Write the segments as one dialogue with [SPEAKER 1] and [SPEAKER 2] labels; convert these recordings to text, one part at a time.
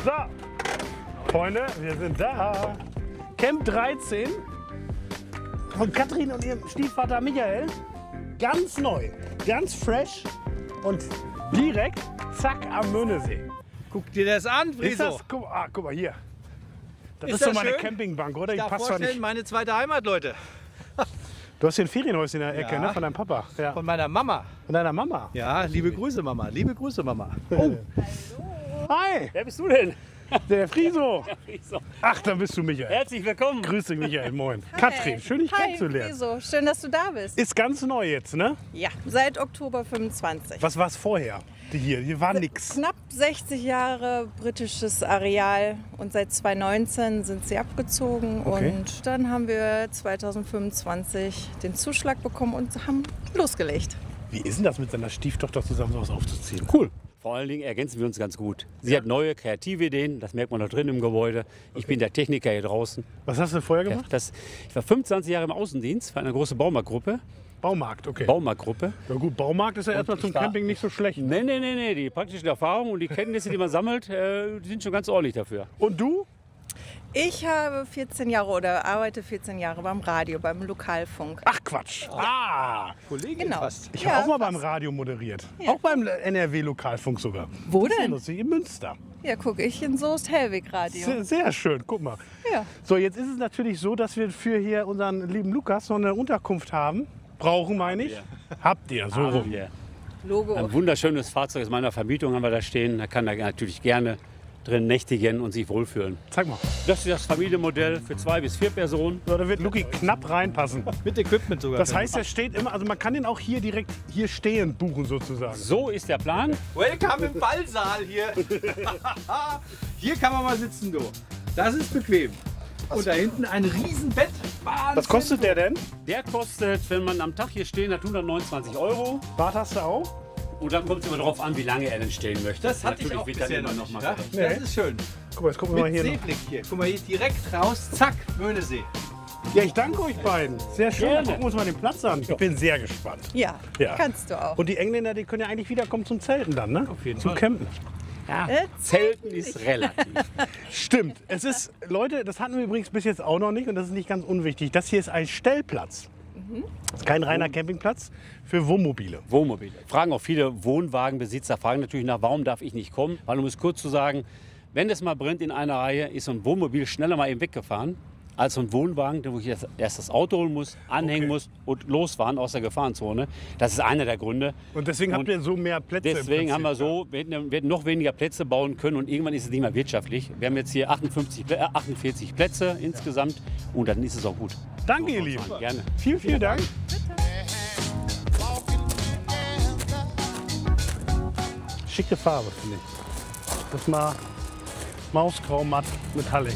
[SPEAKER 1] So, Freunde, wir sind da. Camp 13 von Katrin und ihrem Stiefvater Michael. Ganz neu, ganz fresh und direkt, zack, am Möhnesee.
[SPEAKER 2] Guck dir das an, Friso.
[SPEAKER 1] Ist das? Guck mal hier. Das ist
[SPEAKER 2] das
[SPEAKER 1] so meine
[SPEAKER 2] schön?
[SPEAKER 1] Campingbank, oder?
[SPEAKER 2] Ich
[SPEAKER 1] Die
[SPEAKER 2] darf
[SPEAKER 1] passt zwar
[SPEAKER 2] vorstellen,
[SPEAKER 1] nicht.
[SPEAKER 2] meine zweite Heimat, Leute.
[SPEAKER 1] Du hast hier ein Ferienhäuschen in der Ecke,
[SPEAKER 2] Ja.
[SPEAKER 1] ne? Von deinem Papa. Ja.
[SPEAKER 2] Von meiner Mama.
[SPEAKER 1] Von deiner Mama.
[SPEAKER 2] Ja, liebe Grüße, Mama. Liebe Grüße, Mama.
[SPEAKER 1] Oh. Hi,
[SPEAKER 3] Wer bist du denn?
[SPEAKER 1] der Friso.
[SPEAKER 3] Friso.
[SPEAKER 1] Ach, dann bist du Michael.
[SPEAKER 3] Herzlich willkommen.
[SPEAKER 1] Grüß dich, Michael. Moin. Katrin, schön dich kennenzulernen.
[SPEAKER 4] Friso, schön, dass du da bist.
[SPEAKER 1] Ist ganz neu jetzt, ne?
[SPEAKER 4] Ja, seit Oktober 25.
[SPEAKER 1] Was war es vorher? Hier war nix.
[SPEAKER 4] Knapp 60 Jahre britisches Areal und seit 2019 sind sie abgezogen.
[SPEAKER 1] Okay.
[SPEAKER 4] Und dann haben wir 2025 den Zuschlag bekommen und haben losgelegt.
[SPEAKER 1] Wie ist denn das mit seiner Stieftochter zusammen sowas aufzuziehen?
[SPEAKER 3] Cool. Vor allen Dingen ergänzen wir uns ganz gut. Sie hat neue, kreative Ideen, das merkt man da drin im Gebäude. Ich bin der Techniker hier draußen.
[SPEAKER 1] Was hast du vorher gemacht?
[SPEAKER 3] Ich war 25 Jahre im Außendienst für eine große Baumarktgruppe.
[SPEAKER 1] Baumarkt, okay.
[SPEAKER 3] Baumarktgruppe.
[SPEAKER 1] Ja gut, Baumarkt ist ja erstmal zum
[SPEAKER 3] ich war-
[SPEAKER 1] Camping nicht so schlecht.
[SPEAKER 3] Nee. Die praktischen Erfahrungen und die Kenntnisse, die man sammelt, die sind schon ganz ordentlich dafür.
[SPEAKER 1] Und du?
[SPEAKER 4] Ich habe 14 Jahre oder arbeite 14 Jahre beim Radio, beim Lokalfunk.
[SPEAKER 1] Ach Quatsch.
[SPEAKER 2] Kollegin
[SPEAKER 4] Genau.
[SPEAKER 2] fast.
[SPEAKER 1] Ich
[SPEAKER 4] Ja,
[SPEAKER 1] habe auch mal beim
[SPEAKER 4] fast.
[SPEAKER 1] Radio moderiert.
[SPEAKER 4] Ja.
[SPEAKER 1] Auch beim NRW-Lokalfunk sogar.
[SPEAKER 4] Wo
[SPEAKER 1] Sehr
[SPEAKER 4] denn?
[SPEAKER 1] lustig, in Münster.
[SPEAKER 4] Ja, gucke ich in Soest-Hellwig-Radio.
[SPEAKER 1] Sehr schön, guck mal.
[SPEAKER 4] Ja.
[SPEAKER 1] So, jetzt ist es natürlich so, dass wir für hier unseren lieben Lukas noch eine Unterkunft haben. Brauchen, meine ich. Habt ihr, so rum.
[SPEAKER 3] Hier.
[SPEAKER 4] Logo.
[SPEAKER 3] Ein wunderschönes Fahrzeug aus meiner Vermietung haben wir da stehen. Da kann er natürlich gerne drin nächtigen und sich wohlfühlen.
[SPEAKER 1] Zeig mal.
[SPEAKER 3] Das ist das Familienmodell für 2 bis 4 Personen.
[SPEAKER 1] So, da wird Luki knapp reinpassen.
[SPEAKER 2] Mit Equipment sogar.
[SPEAKER 1] Das heißt, er steht immer, also man kann den auch hier direkt hier stehend buchen sozusagen.
[SPEAKER 3] So ist der Plan.
[SPEAKER 2] Welcome im Ballsaal hier. Hier kann man mal sitzen, du. Das ist bequem. Und da hinten ein Riesenbett. Wahnsinn.
[SPEAKER 1] Was kostet der denn?
[SPEAKER 3] Der kostet, wenn man am Tag hier stehen hat, 129 €.
[SPEAKER 1] Bad hast du auch?
[SPEAKER 3] Und dann kommt es immer darauf an, wie lange er denn stehen möchte.
[SPEAKER 2] Das hatte ich
[SPEAKER 3] Natürlich
[SPEAKER 2] auch
[SPEAKER 3] wird dann
[SPEAKER 2] bisher
[SPEAKER 3] immer
[SPEAKER 2] noch nicht.
[SPEAKER 3] mal
[SPEAKER 2] Ne?
[SPEAKER 3] gerechnet.
[SPEAKER 1] Nee.
[SPEAKER 2] Das ist schön.
[SPEAKER 1] Guck mal, jetzt gucken wir mal
[SPEAKER 2] Mit
[SPEAKER 1] hier.
[SPEAKER 2] Seeblick hier. Guck mal hier direkt raus. Zack, Möhnesee.
[SPEAKER 1] Ja, ich danke euch beiden. Sehr schön.
[SPEAKER 3] Gerne.
[SPEAKER 1] Dann gucken wir uns mal den Platz an. Ich bin sehr gespannt.
[SPEAKER 4] Ja,
[SPEAKER 1] Ja.
[SPEAKER 4] kannst du auch.
[SPEAKER 1] Und die Engländer, die können ja eigentlich wiederkommen zum Zelten dann, ne?
[SPEAKER 2] Auf jeden
[SPEAKER 1] zum
[SPEAKER 2] Fall.
[SPEAKER 1] Campen.
[SPEAKER 3] Ja, Zelten ist relativ.
[SPEAKER 1] Stimmt. Es ist, Leute, das hatten wir übrigens bis jetzt auch noch nicht und das ist nicht ganz unwichtig. Das hier ist ein Stellplatz. Das ist kein reiner Campingplatz für Wohnmobile.
[SPEAKER 3] Wohnmobile. Fragen auch viele Wohnwagenbesitzer, fragen natürlich nach, warum darf ich nicht kommen? Weil, um es kurz zu sagen, wenn es mal brennt in einer Reihe, ist so ein Wohnmobil schneller mal eben weggefahren, als so ein Wohnwagen, wo ich erst das Auto holen muss, anhängen muss und losfahren aus der Gefahrenzone. Das ist einer der Gründe.
[SPEAKER 1] Und deswegen habt
[SPEAKER 3] Und
[SPEAKER 1] ihr so mehr Plätze. im
[SPEAKER 3] Deswegen haben wir
[SPEAKER 1] Prinzip.
[SPEAKER 3] so, wir hätten noch weniger Plätze bauen können und irgendwann ist es nicht mehr wirtschaftlich. Wir haben jetzt hier 48 Plätze insgesamt und dann ist es auch gut.
[SPEAKER 1] Danke, ihr Lieben.
[SPEAKER 3] Gerne.
[SPEAKER 1] Vielen Dank. Schicke Farbe, finde ich. Das ist mal Mausgrau matt metallic.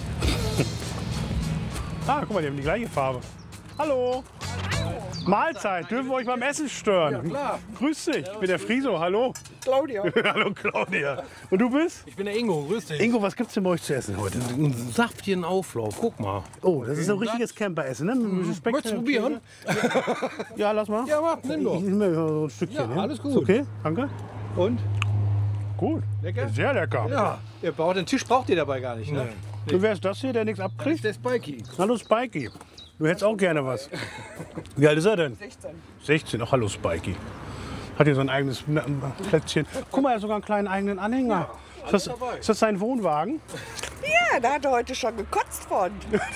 [SPEAKER 1] Guck mal, die haben die gleiche Farbe. Hallo. Mahlzeit, dürfen wir euch beim Essen stören? Ja, klar. Grüß dich, ich bin der Friso, hallo.
[SPEAKER 5] Claudia.
[SPEAKER 1] Hallo Claudia. Und du bist?
[SPEAKER 5] Ich bin der Ingo, grüß dich.
[SPEAKER 1] Ingo, was gibt's denn bei euch zu essen heute?
[SPEAKER 5] Ein saftigen Auflauf, guck mal.
[SPEAKER 1] Oh, das ist ein richtiges Camperessen, ne? Mit Speck.
[SPEAKER 5] Möchtest du probieren?
[SPEAKER 1] Ja, lass mal.
[SPEAKER 5] Ja, mach, nimm
[SPEAKER 1] Ich
[SPEAKER 5] doch.
[SPEAKER 1] nehme mir so ein Stückchen.
[SPEAKER 5] Ja, alles gut.
[SPEAKER 1] Ist okay, danke.
[SPEAKER 2] Und?
[SPEAKER 1] Gut.
[SPEAKER 2] Lecker?
[SPEAKER 1] Sehr lecker.
[SPEAKER 2] Ja. Den Tisch braucht ihr dabei gar nicht, ne?
[SPEAKER 1] Du wärst das hier, der nichts abkriegt?
[SPEAKER 5] Der Spikey.
[SPEAKER 1] Hallo Spikey. Du hättest auch gerne was. Wie alt ist er denn? 16. 16, ach hallo Spikey. Hat hier so ein eigenes Plätzchen. Guck mal, er hat sogar einen kleinen eigenen Anhänger. Ist das sein Wohnwagen?
[SPEAKER 6] Ja, da hat er heute schon gekotzt von.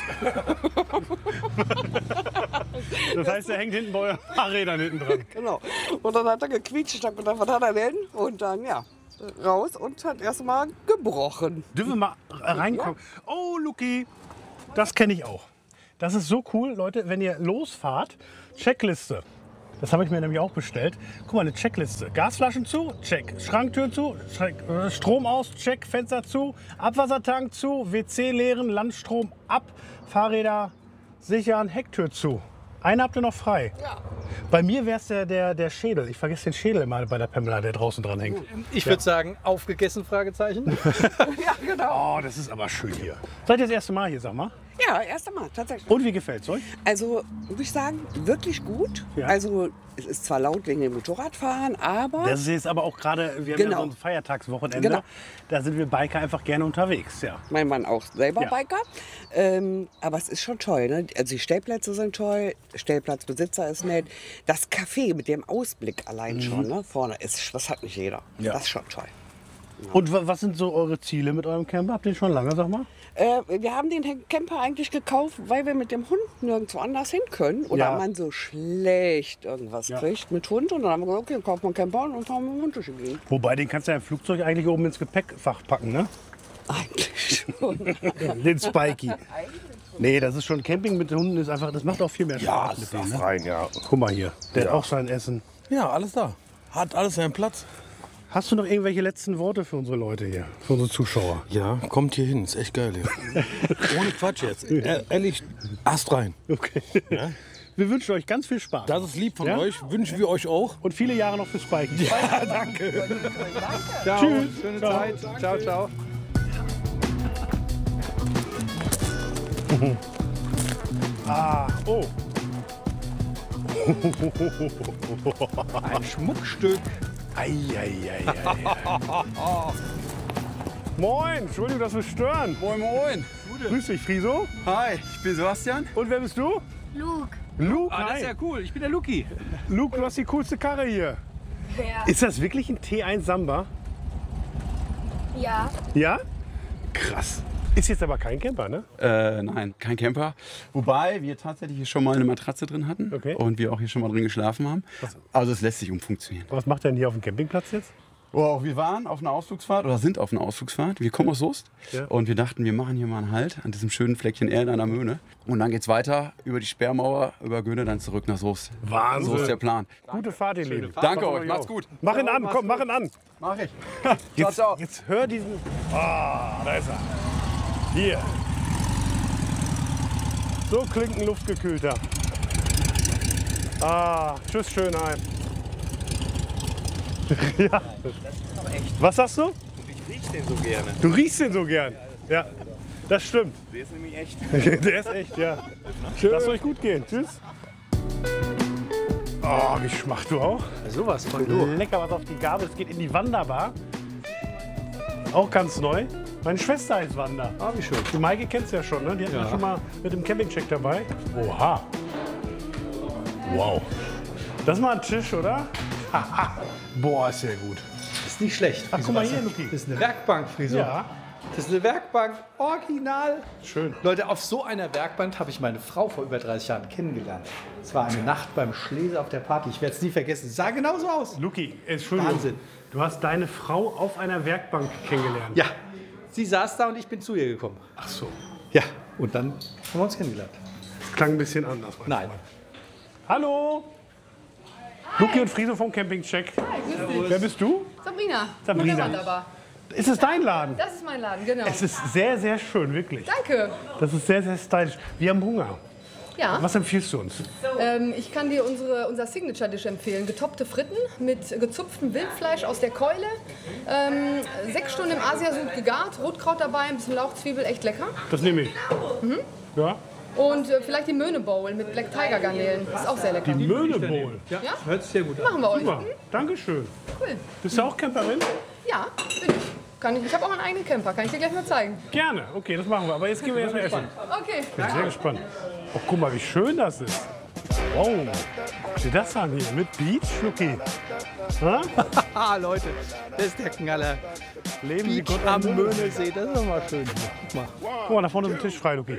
[SPEAKER 1] Das heißt, er hängt hinten bei euren Fahrrädern hinten dran.
[SPEAKER 6] Genau. Und dann hat er gequietscht. Ich hab gedacht, was hat er denn? Und dann, ja, raus und hat erstmal gebrochen.
[SPEAKER 1] Dürfen wir mal reinkommen? Oh, Luki, das kenne ich auch. Das ist so cool, Leute, wenn ihr losfahrt, Checkliste. Das habe ich mir nämlich auch bestellt. Guck mal, eine Checkliste. Gasflaschen zu, check. Schranktür zu, check. Strom aus, check. Fenster zu, Abwassertank zu, WC leeren, Landstrom ab, Fahrräder sichern, Hecktür zu. Eine habt ihr noch frei.
[SPEAKER 6] Ja.
[SPEAKER 1] Bei mir wäre es der Schädel. Ich vergesse den Schädel immer bei der Pamela, der draußen dran hängt.
[SPEAKER 2] Ich würde sagen, aufgegessen, Fragezeichen.
[SPEAKER 6] Ja, genau.
[SPEAKER 1] Oh, das ist aber schön hier. Seid ihr das erste Mal hier, sag mal?
[SPEAKER 6] Ja, erst Mal, tatsächlich.
[SPEAKER 1] Und wie gefällt's euch?
[SPEAKER 6] Also, muss ich sagen, wirklich gut.
[SPEAKER 1] Ja.
[SPEAKER 6] Also, es ist zwar laut wegen dem Motorradfahren, aber
[SPEAKER 1] Das ist jetzt aber auch gerade, wir haben ja
[SPEAKER 6] Genau.
[SPEAKER 1] so ein Feiertagswochenende.
[SPEAKER 6] Genau.
[SPEAKER 1] Da sind wir Biker einfach gerne unterwegs. Ja.
[SPEAKER 6] mein Mann auch selber
[SPEAKER 1] Ja.
[SPEAKER 6] Biker. Aber es ist schon toll. Ne? Also, die Stellplätze sind toll, Stellplatzbesitzer ist nett. Das Café mit dem Ausblick allein schon, ne? Vorne, das hat nicht jeder.
[SPEAKER 1] Ja.
[SPEAKER 6] Das ist schon toll.
[SPEAKER 1] Und was sind so eure Ziele mit eurem Camper? Habt ihr den schon lange, sag mal?
[SPEAKER 6] Wir haben den Camper eigentlich gekauft, weil wir mit dem Hund nirgendwo anders hin können. Oder
[SPEAKER 1] Ja.
[SPEAKER 6] man so schlecht irgendwas
[SPEAKER 1] Ja.
[SPEAKER 6] kriegt mit Hund. Und dann haben wir gesagt, okay, dann kaufen wir einen Camper und fahren mit dem Hund durch die Gegend.
[SPEAKER 1] Wobei, den kannst du ja im Flugzeug eigentlich oben ins Gepäckfach packen, ne?
[SPEAKER 6] Eigentlich schon.
[SPEAKER 1] Den Spikey. Nee, das ist schon Camping mit den Hunden, ist einfach, das macht auch viel mehr
[SPEAKER 5] Ja,
[SPEAKER 1] Spaß
[SPEAKER 5] das
[SPEAKER 1] mit denen.
[SPEAKER 5] darf
[SPEAKER 1] Ne?
[SPEAKER 5] rein, ja.
[SPEAKER 1] Guck mal hier, der hat auch sein Essen.
[SPEAKER 5] Ja, alles da. Hat alles seinen Platz.
[SPEAKER 1] Hast du noch irgendwelche letzten Worte für unsere Leute hier, für unsere Zuschauer?
[SPEAKER 5] Ja, kommt hier hin. Ist echt geil hier. Ohne Quatsch jetzt. Ehrlich, Ast rein.
[SPEAKER 1] Okay. Wir wünschen euch ganz viel Spaß.
[SPEAKER 5] Das ist lieb von
[SPEAKER 1] Ja?
[SPEAKER 5] euch. Wünschen wir euch auch.
[SPEAKER 1] Und viele Jahre noch für Spikey.
[SPEAKER 5] Ja, danke.
[SPEAKER 2] Ciao,
[SPEAKER 1] Tschüss.
[SPEAKER 2] schöne
[SPEAKER 1] Ciao.
[SPEAKER 2] Zeit. Ciao, ciao.
[SPEAKER 1] Oh.
[SPEAKER 2] Ein Schmuckstück.
[SPEAKER 1] Eieiei. Moin, Entschuldigung, dass wir stören.
[SPEAKER 2] Moin, moin.
[SPEAKER 1] Grüß dich, Friso.
[SPEAKER 2] Hi, ich bin Sebastian.
[SPEAKER 1] Und wer bist du?
[SPEAKER 7] Luke.
[SPEAKER 1] Luke,
[SPEAKER 2] Ah, das
[SPEAKER 1] hi.
[SPEAKER 2] ist ja cool. Ich bin der Luki.
[SPEAKER 1] Luke, du hast die coolste Karre hier.
[SPEAKER 7] Ja.
[SPEAKER 1] Ist das wirklich ein T1 Samba?
[SPEAKER 7] Ja.
[SPEAKER 1] Ja? Krass. Ist jetzt aber kein Camper, ne?
[SPEAKER 8] Nein, kein Camper. Wobei wir tatsächlich hier schon mal eine Matratze drin hatten
[SPEAKER 1] Okay.
[SPEAKER 8] und wir auch hier schon mal drin geschlafen haben. Also es lässt sich umfunktionieren.
[SPEAKER 1] Was macht denn hier auf dem Campingplatz jetzt?
[SPEAKER 8] Wow, wir waren auf einer Ausflugsfahrt oder sind auf einer Ausflugsfahrt. Wir kommen aus Soest
[SPEAKER 1] Ja.
[SPEAKER 8] und wir dachten, wir machen hier mal einen Halt an diesem schönen Fleckchen Erde an der Möhne. Und dann geht's weiter über die Sperrmauer, über Göhne, dann zurück nach Soest.
[SPEAKER 1] Wahnsinn.
[SPEAKER 8] So ist der Plan.
[SPEAKER 1] Gute Fahrt, ihr Lieben.
[SPEAKER 8] Danke
[SPEAKER 1] Macht
[SPEAKER 8] euch, macht's gut.
[SPEAKER 1] Mach ihn an, komm, mach ihn an.
[SPEAKER 8] Mach ich.
[SPEAKER 1] Jetzt hör diesen. Ah, da ist er. Hier. So klingt ein luftgekühlter. Ah, tschüss, Schönheim. Ja. Was sagst du?
[SPEAKER 9] Ich riech den so gerne.
[SPEAKER 1] Du riechst den so gern. Ja, das stimmt.
[SPEAKER 9] Der ist nämlich echt.
[SPEAKER 1] Der ist echt, ja. Lasst euch gut gehen. Tschüss. Oh, Geschmack, du auch?
[SPEAKER 2] Sowas von
[SPEAKER 1] Lecker was auf die Gabel. Es geht in die Wanderbar. Auch ganz neu. Meine Schwester heißt Wanda.
[SPEAKER 2] Ah, wie schön.
[SPEAKER 1] Die Maike kennst du ja schon, ne? Die hatten wir schon mal mit dem Campingcheck dabei. Oha. Wow. Das ist mal ein Tisch, oder? Boah, ist sehr gut.
[SPEAKER 2] Ist nicht schlecht.
[SPEAKER 1] Ach, guck mal hier, Luki.
[SPEAKER 2] Das ist eine Werkbankfrisur.
[SPEAKER 1] Ja,
[SPEAKER 2] Das ist eine Werkbank, original.
[SPEAKER 1] schön.
[SPEAKER 2] Leute, auf so einer Werkbank habe ich meine Frau vor über 30 Jahren kennengelernt. Es war eine Nacht beim Schlese auf der Party. Ich werde es nie vergessen. Es sah genauso aus.
[SPEAKER 1] Luki, Entschuldigung.
[SPEAKER 2] Wahnsinn.
[SPEAKER 1] Du hast deine Frau auf einer Werkbank kennengelernt.
[SPEAKER 2] Ja, sie saß da und ich bin zu ihr gekommen.
[SPEAKER 1] Ach so.
[SPEAKER 2] Ja, und dann haben wir uns kennengelernt.
[SPEAKER 1] Das klang ein bisschen anders. mein
[SPEAKER 2] Nein.
[SPEAKER 1] Freund. Hallo. Luki und Friso vom Campingcheck. Wer bist du?
[SPEAKER 10] Sabrina.
[SPEAKER 1] Sabrina.
[SPEAKER 10] Wunderbar.
[SPEAKER 1] Ist es dein Laden?
[SPEAKER 10] Das ist mein Laden, genau.
[SPEAKER 1] Es ist sehr, sehr schön, wirklich.
[SPEAKER 10] Danke.
[SPEAKER 1] Das ist sehr, sehr stylisch. Wir haben Hunger.
[SPEAKER 10] Ja,
[SPEAKER 1] Was empfiehlst du uns?
[SPEAKER 10] ich kann dir unser Signature Dish empfehlen. Getoppte Fritten mit gezupftem Wildfleisch aus der Keule. 6 Stunden im Asiasud gegart, Rotkraut dabei, ein bisschen Lauch, Zwiebel, echt lecker.
[SPEAKER 1] Das nehme ich. Ja.
[SPEAKER 10] Und vielleicht die Möhne Bowl mit Black Tiger Garnelen. Ist auch sehr lecker.
[SPEAKER 1] Die Möhne Bowl.
[SPEAKER 10] Ja?
[SPEAKER 2] Hört sich sehr gut an.
[SPEAKER 10] Machen wir euch.
[SPEAKER 1] Super. Dankeschön.
[SPEAKER 10] Cool.
[SPEAKER 1] Bist du auch Camperin?
[SPEAKER 10] Ja, bin ich. Ich habe auch einen eigenen Camper. Kann ich dir gleich mal zeigen.
[SPEAKER 1] Gerne. Okay, das machen wir. Aber jetzt gehen wir erstmal essen.
[SPEAKER 10] Okay.
[SPEAKER 1] Bin sehr gespannt. Oh, guck mal, wie schön das ist. Wow. Was ist das an hier? Mit Beach, Luki? Ha?
[SPEAKER 2] Ah, Leute, das ist der Knaller.
[SPEAKER 1] Leben Sie
[SPEAKER 2] Beach
[SPEAKER 1] Gott
[SPEAKER 2] am Möhnesee, das ist doch mal schön. Guck mal.
[SPEAKER 1] Guck mal, da vorne ist ein Tisch frei, Luki.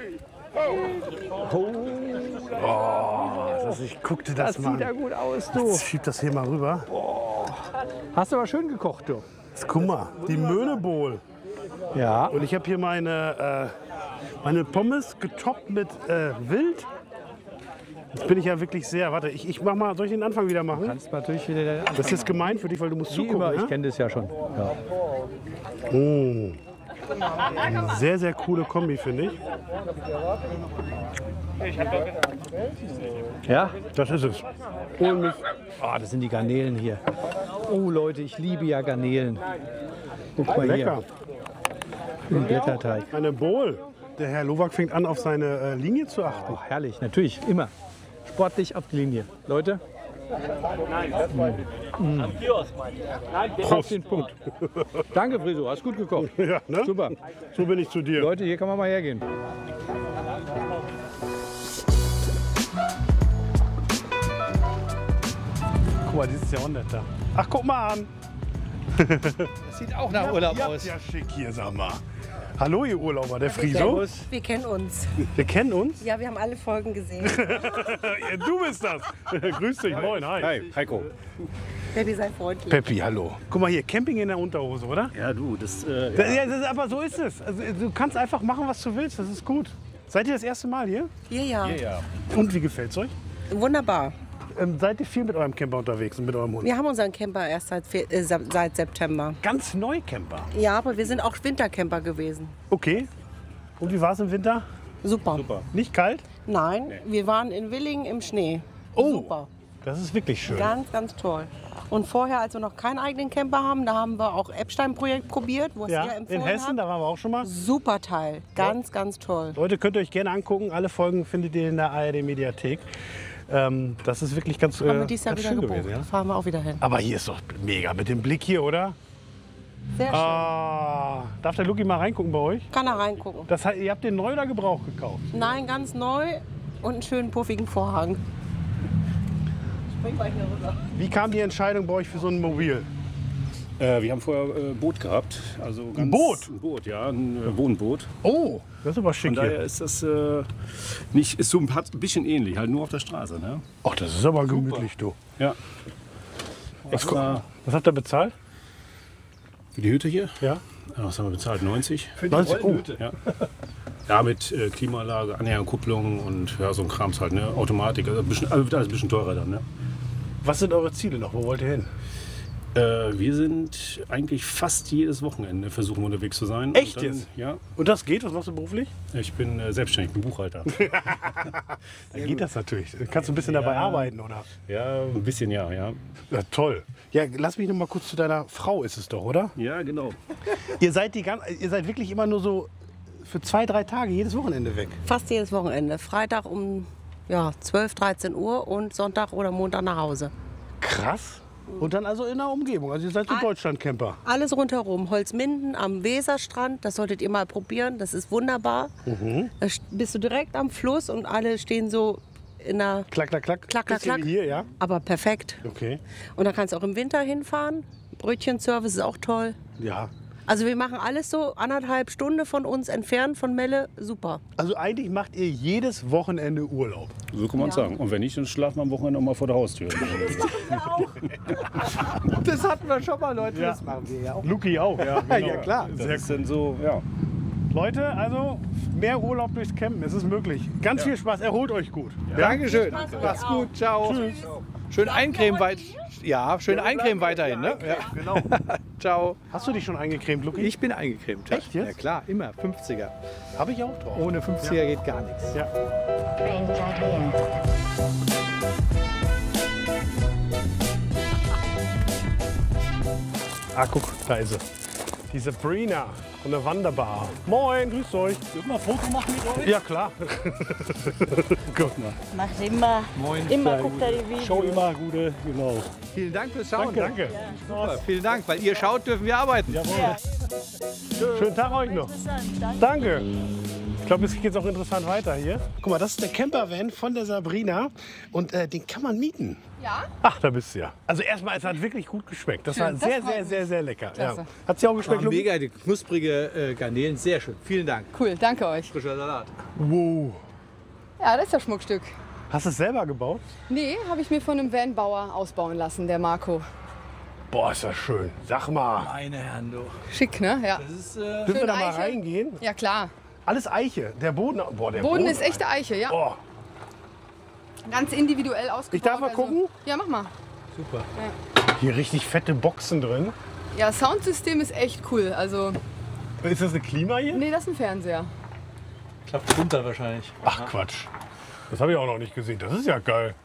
[SPEAKER 1] Ich guck dir das, mal
[SPEAKER 2] Sieht ja
[SPEAKER 1] an.
[SPEAKER 2] gut aus, du.
[SPEAKER 1] Jetzt schieb das hier mal rüber.
[SPEAKER 2] Hast du aber schön gekocht, du.
[SPEAKER 1] Jetzt guck mal, die Möhne Bowl.
[SPEAKER 2] Ja.
[SPEAKER 1] Und ich habe hier meine Pommes getoppt mit Wild. Jetzt bin ich ja wirklich sehr. Warte, ich mach mal. Soll ich den Anfang wieder machen?
[SPEAKER 2] Kannst natürlich wieder
[SPEAKER 1] Das ist jetzt gemein für dich, weil du musst
[SPEAKER 2] wie immer,
[SPEAKER 1] zugucken.
[SPEAKER 2] ich
[SPEAKER 1] Ne?
[SPEAKER 2] kenne das ja schon. Ja.
[SPEAKER 1] Sehr, sehr coole Kombi, finde ich.
[SPEAKER 2] Ja?
[SPEAKER 1] Das ist es.
[SPEAKER 2] Ah, das sind die Garnelen hier. Oh Leute, ich liebe ja Garnelen. Guck mal
[SPEAKER 1] Lecker.
[SPEAKER 2] hier, im Blätterteig.
[SPEAKER 1] Eine Bowl. Der Herr Lowak fängt an, auf seine Linie zu achten.
[SPEAKER 2] Oh, herrlich, natürlich, immer. Sportlich auf die Linie. Leute. Auf den Punkt. Danke, Friso, hast gut gekocht.
[SPEAKER 1] Ja, ne?
[SPEAKER 2] Super.
[SPEAKER 1] So bin ich zu dir.
[SPEAKER 2] Leute, hier kann man mal hergehen.
[SPEAKER 1] Guck mal, dieses Jahr netter. Ach, guck mal an.
[SPEAKER 2] Das sieht auch nach Urlaub
[SPEAKER 1] Ihr habt
[SPEAKER 2] aus.
[SPEAKER 1] ja schick hier, sag mal. Hallo, ihr Urlauber, der Friso.
[SPEAKER 11] Wir kennen uns.
[SPEAKER 1] Wir kennen uns?
[SPEAKER 11] Ja, wir haben alle Folgen gesehen.
[SPEAKER 1] Ja, du bist das. Grüß dich, moin, hi.
[SPEAKER 3] Hi, Heiko.
[SPEAKER 11] Peppi, sei freundlich.
[SPEAKER 1] Peppi, hallo. Guck mal hier, Camping in der Unterhose, oder?
[SPEAKER 3] Ja, du, das.
[SPEAKER 1] Ja, aber so ist es. Also, du kannst einfach machen, was du willst, das ist gut. Seid ihr das erste Mal hier?
[SPEAKER 11] Hier, ja.
[SPEAKER 3] Ja.
[SPEAKER 1] Und wie gefällt's euch?
[SPEAKER 11] Wunderbar.
[SPEAKER 1] Seid ihr viel mit eurem Camper unterwegs und mit eurem Hund?
[SPEAKER 11] Wir haben unseren Camper erst seit September.
[SPEAKER 1] Ganz neu Camper?
[SPEAKER 11] Ja, aber wir sind auch Wintercamper gewesen.
[SPEAKER 1] Okay. Und wie war es im Winter?
[SPEAKER 11] Super.
[SPEAKER 1] Nicht kalt?
[SPEAKER 11] Nein, wir waren in Willingen im Schnee.
[SPEAKER 1] Oh,
[SPEAKER 11] Super.
[SPEAKER 1] das ist wirklich schön.
[SPEAKER 11] Ganz, ganz toll. Und vorher, als wir noch keinen eigenen Camper haben, da haben wir auch Epstein-Projekt probiert, wo es
[SPEAKER 1] Ja,
[SPEAKER 11] ihr empfohlen
[SPEAKER 1] in Hessen,
[SPEAKER 11] habt.
[SPEAKER 1] da waren wir auch schon mal.
[SPEAKER 11] Super Teil. Ganz, ganz toll.
[SPEAKER 1] Leute, könnt ihr euch gerne angucken. Alle Folgen findet ihr in der ARD-Mediathek. Das ist wirklich ganz,
[SPEAKER 11] Haben wir dieses Jahr
[SPEAKER 1] ganz
[SPEAKER 11] wieder
[SPEAKER 1] schön
[SPEAKER 11] gebucht.
[SPEAKER 1] gewesen. Ja?
[SPEAKER 11] Da fahren wir auch wieder hin.
[SPEAKER 1] Aber hier ist doch mega mit dem Blick hier, oder?
[SPEAKER 11] Sehr schön.
[SPEAKER 1] Darf der Luki mal reingucken bei euch?
[SPEAKER 11] Kann er reingucken.
[SPEAKER 1] Das heißt, ihr habt den neu oder gebraucht gekauft?
[SPEAKER 11] Nein, ganz neu und einen schönen puffigen Vorhang. Spring gleich hier rüber.
[SPEAKER 1] Wie kam die Entscheidung bei euch für so ein Mobil?
[SPEAKER 12] Wir haben vorher ein Boot gehabt. Also ganz,
[SPEAKER 1] Ein Boot?
[SPEAKER 12] Ein Boot, ja, ein Wohnboot.
[SPEAKER 1] Oh, das ist aber schick
[SPEAKER 12] Von daher
[SPEAKER 1] hier.
[SPEAKER 12] ist das nicht, ist so ein bisschen ähnlich, halt nur auf der Straße. Ne?
[SPEAKER 1] Ach, das ist aber gemütlich, du.
[SPEAKER 12] Ja. Extra
[SPEAKER 1] Was habt ihr bezahlt?
[SPEAKER 12] für die Hütte hier.
[SPEAKER 1] Ja.
[SPEAKER 12] Was haben wir bezahlt? 90?
[SPEAKER 1] 90? Oh.
[SPEAKER 12] Ja. Ja, mit Klimaanlage, Anhängerkupplung und ja, so ein Krams halt, ne? Automatik. Also wird alles ein bisschen teurer dann. Ne?
[SPEAKER 1] Was sind eure Ziele noch? Wo wollt ihr hin?
[SPEAKER 12] Wir sind eigentlich fast jedes Wochenende versuchen wir unterwegs zu sein.
[SPEAKER 1] Echt
[SPEAKER 12] Und dann,
[SPEAKER 1] jetzt?
[SPEAKER 12] Ja.
[SPEAKER 1] Und das geht? Was machst du beruflich?
[SPEAKER 12] Ich bin selbstständig, ich bin Buchhalter.
[SPEAKER 1] Dann geht das natürlich. Kannst du ein bisschen dabei arbeiten, oder?
[SPEAKER 12] Ja, ein bisschen ja.
[SPEAKER 1] Ja, toll. Ja, lass mich noch mal kurz zu deiner Frau, ist es doch, oder?
[SPEAKER 12] Ja, genau.
[SPEAKER 1] Ihr seid wirklich immer nur so für 2-3 Tage jedes Wochenende weg.
[SPEAKER 11] Fast jedes Wochenende. Freitag um 12, 13 Uhr und Sonntag oder Montag nach Hause.
[SPEAKER 1] Krass. Und dann also in der Umgebung. Also ihr seid so Deutschland-Camper.
[SPEAKER 11] Alles rundherum. Holzminden am Weserstrand, das solltet ihr mal probieren. Das ist wunderbar. Da bist du direkt am Fluss und alle stehen so in der
[SPEAKER 1] Klack, klack, klack.
[SPEAKER 11] Klack, klack,
[SPEAKER 1] Bisschen
[SPEAKER 11] klack.
[SPEAKER 1] wie hier, ja?
[SPEAKER 11] Aber perfekt.
[SPEAKER 1] Okay.
[SPEAKER 11] Und dann kannst du auch im Winter hinfahren. Brötchenservice ist auch toll.
[SPEAKER 1] Ja.
[SPEAKER 11] Also wir machen alles so 1,5 Stunden von uns entfernt von Melle. Super.
[SPEAKER 1] Also eigentlich macht ihr jedes Wochenende Urlaub.
[SPEAKER 12] So kann man sagen. Und wenn nicht, dann schlafen wir am Wochenende auch mal vor der Haustür.
[SPEAKER 2] Das hatten wir schon mal, Leute.
[SPEAKER 1] Ja.
[SPEAKER 2] Das machen wir ja auch.
[SPEAKER 1] Luki auch, ja. Genau.
[SPEAKER 2] Ja, klar.
[SPEAKER 12] Das ist dann so, ja.
[SPEAKER 1] Leute, also mehr Urlaub durchs Campen, es ist möglich. Ganz viel Spaß, erholt euch gut. Ja?
[SPEAKER 2] Dankeschön. Mach's gut. Ciao. Tschüss. Schön eincremen schön eincremen weiterhin. Ne? Ja.
[SPEAKER 1] Genau.
[SPEAKER 2] Ciao.
[SPEAKER 1] Hast du dich schon eingecremt, Luki?
[SPEAKER 2] Ich bin eingecremt. Ja.
[SPEAKER 1] Echt jetzt?
[SPEAKER 2] Ja klar, immer. 50er.
[SPEAKER 1] Habe ich auch drauf.
[SPEAKER 2] Ohne 50er geht gar nichts.
[SPEAKER 1] Ja. Ah, guck, da ist sie. Die Sabrina von der Wanderbar. Moin, grüßt euch.
[SPEAKER 3] Dürfen wir ein Foto machen mit euch?
[SPEAKER 1] Ja, klar. Guck mal.
[SPEAKER 13] Macht immer.
[SPEAKER 2] Moin.
[SPEAKER 13] Immer guckt er die Videos.
[SPEAKER 3] Schau immer gute, genau.
[SPEAKER 2] Vielen Dank fürs Schauen.
[SPEAKER 1] Danke.
[SPEAKER 2] Super, vielen Dank. Weil ihr schaut, dürfen wir arbeiten.
[SPEAKER 3] Jawohl.
[SPEAKER 13] Ja.
[SPEAKER 1] Schönen Tag euch noch.
[SPEAKER 13] Interessant, danke.
[SPEAKER 1] Danke. Ich glaube, es geht auch interessant weiter hier. Guck mal, das ist der Campervan von der Sabrina und den kann man mieten.
[SPEAKER 10] Ja?
[SPEAKER 1] Ach, da bist du ja. Also erstmal, es hat wirklich gut geschmeckt. Das war
[SPEAKER 10] Schön, das
[SPEAKER 1] sehr,
[SPEAKER 10] freut
[SPEAKER 1] sehr,
[SPEAKER 10] mich.
[SPEAKER 1] sehr, sehr lecker. Ja.
[SPEAKER 10] Klasse.
[SPEAKER 1] Hat sie auch geschmeckt, Luki?
[SPEAKER 2] Mega, die knusprige Garnelen. Sehr schön. Vielen Dank.
[SPEAKER 10] Cool, danke euch.
[SPEAKER 2] Frischer Salat.
[SPEAKER 1] Wow.
[SPEAKER 10] Ja, das ist das Schmuckstück.
[SPEAKER 1] Hast du es selber gebaut?
[SPEAKER 10] Nee, habe ich mir von einem Vanbauer ausbauen lassen, der Marco.
[SPEAKER 1] Boah, ist das schön. Sag mal.
[SPEAKER 2] Meine Herren, du.
[SPEAKER 10] Schick, ne? Ja.
[SPEAKER 2] Das ist,
[SPEAKER 1] Dürfen wir da mal
[SPEAKER 10] Eiche.
[SPEAKER 1] reingehen?
[SPEAKER 10] Ja, klar.
[SPEAKER 1] Alles Eiche. Der Boden. Boah, der
[SPEAKER 10] Boden ist echte Eiche, ja.
[SPEAKER 1] Oh,
[SPEAKER 10] Ganz individuell ausgebaut.
[SPEAKER 1] ich darf mal gucken?
[SPEAKER 10] Ja, mach mal.
[SPEAKER 2] super.
[SPEAKER 1] Hier richtig fette Boxen drin.
[SPEAKER 10] Ja, das Soundsystem ist echt cool. Also,
[SPEAKER 1] Ist das eine Klima hier?
[SPEAKER 10] nee, das ist ein Fernseher.
[SPEAKER 2] Klappt runter wahrscheinlich.
[SPEAKER 1] Ach Quatsch. Das habe ich auch noch nicht gesehen. Das ist ja geil.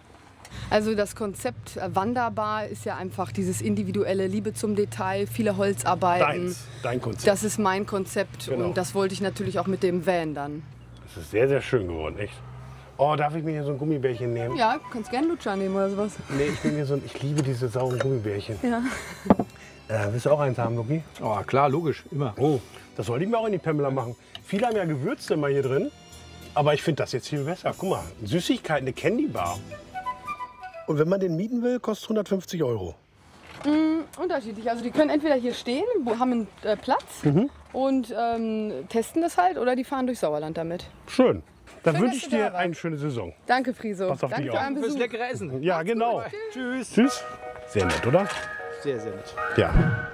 [SPEAKER 10] Also das Konzept Wanderbar ist ja einfach dieses individuelle Liebe zum Detail, viele Holzarbeiten.
[SPEAKER 1] Dein Konzept.
[SPEAKER 10] Das ist mein Konzept
[SPEAKER 1] Genau.
[SPEAKER 10] und das wollte ich natürlich auch mit dem Van dann.
[SPEAKER 1] Das ist sehr, sehr schön geworden, echt. Oh, darf ich mir hier so ein Gummibärchen nehmen?
[SPEAKER 10] Ja, kannst gerne Lutscher nehmen oder sowas.
[SPEAKER 1] Nee, ich nehme mir so ein, ich liebe diese sauren Gummibärchen.
[SPEAKER 10] Ja.
[SPEAKER 1] Willst du auch eins haben, Luki?
[SPEAKER 2] Oh, klar, logisch, immer.
[SPEAKER 1] Oh, das sollte ich mir auch in die Pamela machen. Viele haben ja Gewürze immer hier drin, aber ich finde das jetzt viel besser. Guck mal, Süßigkeiten, eine Candy Bar. Und wenn man den mieten will, kostet 150 €.
[SPEAKER 10] Unterschiedlich. Also die können entweder hier stehen, haben einen Platz und testen das halt, oder die fahren durch Sauerland damit.
[SPEAKER 1] Schön. Dann
[SPEAKER 10] Schön,
[SPEAKER 1] wünsche
[SPEAKER 10] dass
[SPEAKER 1] ich
[SPEAKER 10] du da
[SPEAKER 1] dir
[SPEAKER 10] warst.
[SPEAKER 1] eine schöne Saison.
[SPEAKER 10] Danke, Friso.
[SPEAKER 1] Pass auf
[SPEAKER 10] Danke
[SPEAKER 1] dich
[SPEAKER 10] für
[SPEAKER 1] auf.
[SPEAKER 10] euren
[SPEAKER 2] Fürs
[SPEAKER 10] Besuch.
[SPEAKER 2] leckere Essen.
[SPEAKER 1] Ja, genau.
[SPEAKER 2] Tschüss.
[SPEAKER 1] Tschüss. Sehr nett, oder?
[SPEAKER 2] Sehr, sehr nett.
[SPEAKER 1] Ja.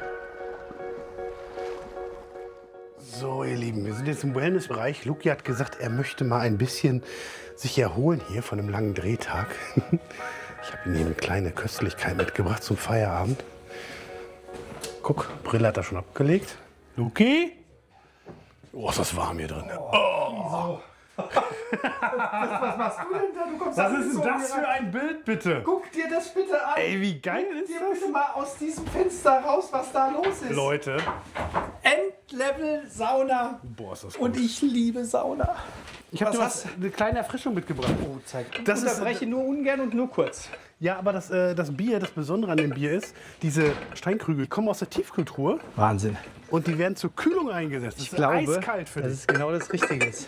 [SPEAKER 1] So, ihr Lieben, wir sind jetzt im Wellnessbereich. Luki hat gesagt, er möchte mal ein bisschen sich erholen hier von einem langen Drehtag. Ich habe ihm hier eine kleine Köstlichkeit mitgebracht zum Feierabend. Guck, Brille hat er schon abgelegt. Luki? Oh, ist das warm hier drin. Oh.
[SPEAKER 2] Was machst du denn da? Du kommst
[SPEAKER 1] Was ist denn das für ein Bild, bitte?
[SPEAKER 2] Guck dir das bitte an.
[SPEAKER 1] Ey, wie geil ist
[SPEAKER 2] Dir
[SPEAKER 1] das?
[SPEAKER 2] bitte mal aus diesem Fenster raus, was da los ist.
[SPEAKER 1] Leute.
[SPEAKER 2] Endlevel Sauna.
[SPEAKER 1] Boah, ist das
[SPEAKER 2] Und ich liebe Sauna.
[SPEAKER 1] Ich habe dir
[SPEAKER 2] hast
[SPEAKER 1] eine kleine Erfrischung mitgebracht.
[SPEAKER 2] Oh, zeig.
[SPEAKER 1] Das
[SPEAKER 2] Ich
[SPEAKER 1] ist-
[SPEAKER 2] unterbreche nur ungern und nur kurz.
[SPEAKER 1] Ja, aber das Bier, das Besondere an dem Bier ist, diese Steinkrügel kommen aus der Tiefkühltruhe
[SPEAKER 2] Wahnsinn.
[SPEAKER 1] und die werden zur Kühlung eingesetzt. Das
[SPEAKER 2] Ich
[SPEAKER 1] ist
[SPEAKER 2] glaube,
[SPEAKER 1] eiskalt für
[SPEAKER 2] dass
[SPEAKER 1] dich.
[SPEAKER 2] es genau das Richtige ist.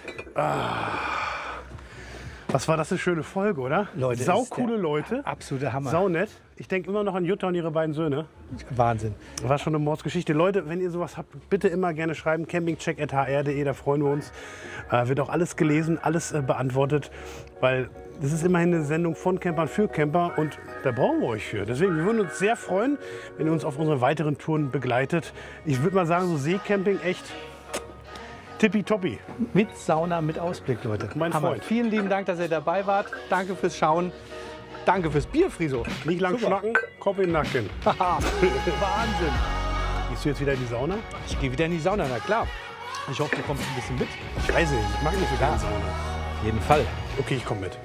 [SPEAKER 1] Was war das eine schöne Folge, oder?
[SPEAKER 2] Leute, das
[SPEAKER 1] saucoole
[SPEAKER 2] ist der
[SPEAKER 1] Leute.
[SPEAKER 2] Absoluter Hammer.
[SPEAKER 1] Saunett. Ich denke immer noch an Jutta und ihre beiden Söhne.
[SPEAKER 2] Wahnsinn.
[SPEAKER 1] War schon eine Mordsgeschichte. Leute, wenn ihr sowas habt, bitte immer gerne schreiben. campingcheck@hr.de, da freuen wir uns. Wird auch alles gelesen, alles beantwortet. Weil das ist immerhin eine Sendung von Campern für Camper und da brauchen wir euch für. Deswegen, wir würden uns sehr freuen, wenn ihr uns auf unsere weiteren Touren begleitet. Ich würde mal sagen, so Seecamping echt tippitoppi.
[SPEAKER 2] Mit Sauna, mit Ausblick, Leute.
[SPEAKER 1] Mein Freund.
[SPEAKER 2] Vielen lieben Dank, dass ihr dabei wart. Danke fürs Schauen. Danke fürs Bier, Friso.
[SPEAKER 1] Nicht lang
[SPEAKER 2] Super.
[SPEAKER 1] schnacken, Kopf in den Nacken.
[SPEAKER 2] Wahnsinn.
[SPEAKER 1] Gehst du jetzt wieder in die Sauna?
[SPEAKER 2] Ich gehe wieder in die Sauna, na klar. Ich hoffe, du kommst ein bisschen mit.
[SPEAKER 1] Ich weiß nicht, ich mag nicht so gerne Sauna.
[SPEAKER 2] Auf jeden Fall.
[SPEAKER 1] Okay, ich komme mit.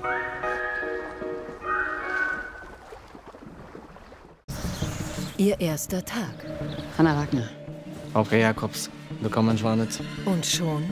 [SPEAKER 13] Ihr erster Tag.
[SPEAKER 14] Hanna Wagner. Frau Jakobs. Willkommen in Schwanitz.
[SPEAKER 13] Und schon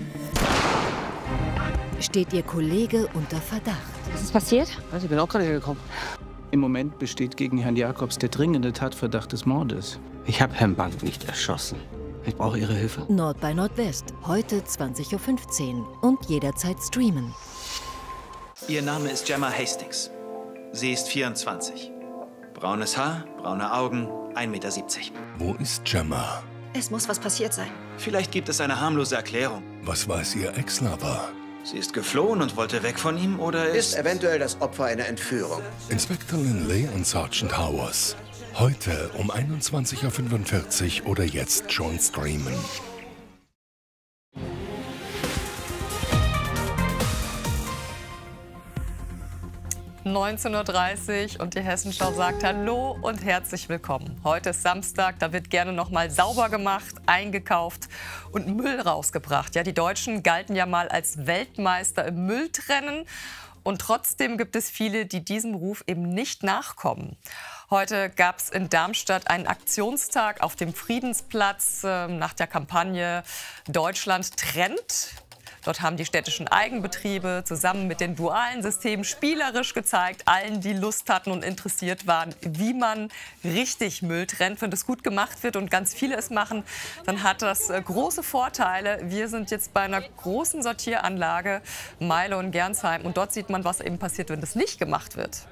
[SPEAKER 13] steht Ihr Kollege unter Verdacht.
[SPEAKER 14] Was ist passiert?
[SPEAKER 15] Ich bin auch gerade hergekommen. Im Moment besteht gegen Herrn Jakobs der dringende Tatverdacht des Mordes. Ich habe Herrn Bank nicht erschossen. Ich brauche Ihre Hilfe.
[SPEAKER 13] Nord bei Nordwest. Heute 20:15 Uhr und jederzeit streamen.
[SPEAKER 16] Ihr Name ist Gemma Hastings. Sie ist 24. Braunes Haar, braune Augen, 1,70 Meter.
[SPEAKER 17] Wo ist Gemma?
[SPEAKER 18] Es muss was passiert sein.
[SPEAKER 16] Vielleicht gibt es eine harmlose Erklärung.
[SPEAKER 17] Was weiß ihr Ex-Lover?
[SPEAKER 16] Sie ist geflohen und wollte weg von ihm oder
[SPEAKER 19] Ist eventuell das Opfer einer Entführung.
[SPEAKER 17] Inspektor Linley und Sergeant Howers. Heute um 21:45 Uhr oder jetzt schon streamen.
[SPEAKER 20] (19:30 Uhr) und die Hessenschau sagt Hallo und herzlich willkommen. Heute ist Samstag, da wird gerne noch mal sauber gemacht, eingekauft und Müll rausgebracht. Ja, die Deutschen galten ja mal als Weltmeister im Mülltrennen. Und trotzdem gibt es viele, die diesem Ruf eben nicht nachkommen. Heute gab es in Darmstadt einen Aktionstag auf dem Friedensplatz nach der Kampagne Deutschland trennt. Dort haben die städtischen Eigenbetriebe zusammen mit den dualen Systemen spielerisch gezeigt, allen, die Lust hatten und interessiert waren, wie man richtig Müll trennt. Wenn das gut gemacht wird und ganz viele es machen, dann hat das große Vorteile. Wir sind jetzt bei einer großen Sortieranlage, Meile und Gernsheim. Und dort sieht man, was eben passiert, wenn das nicht gemacht wird.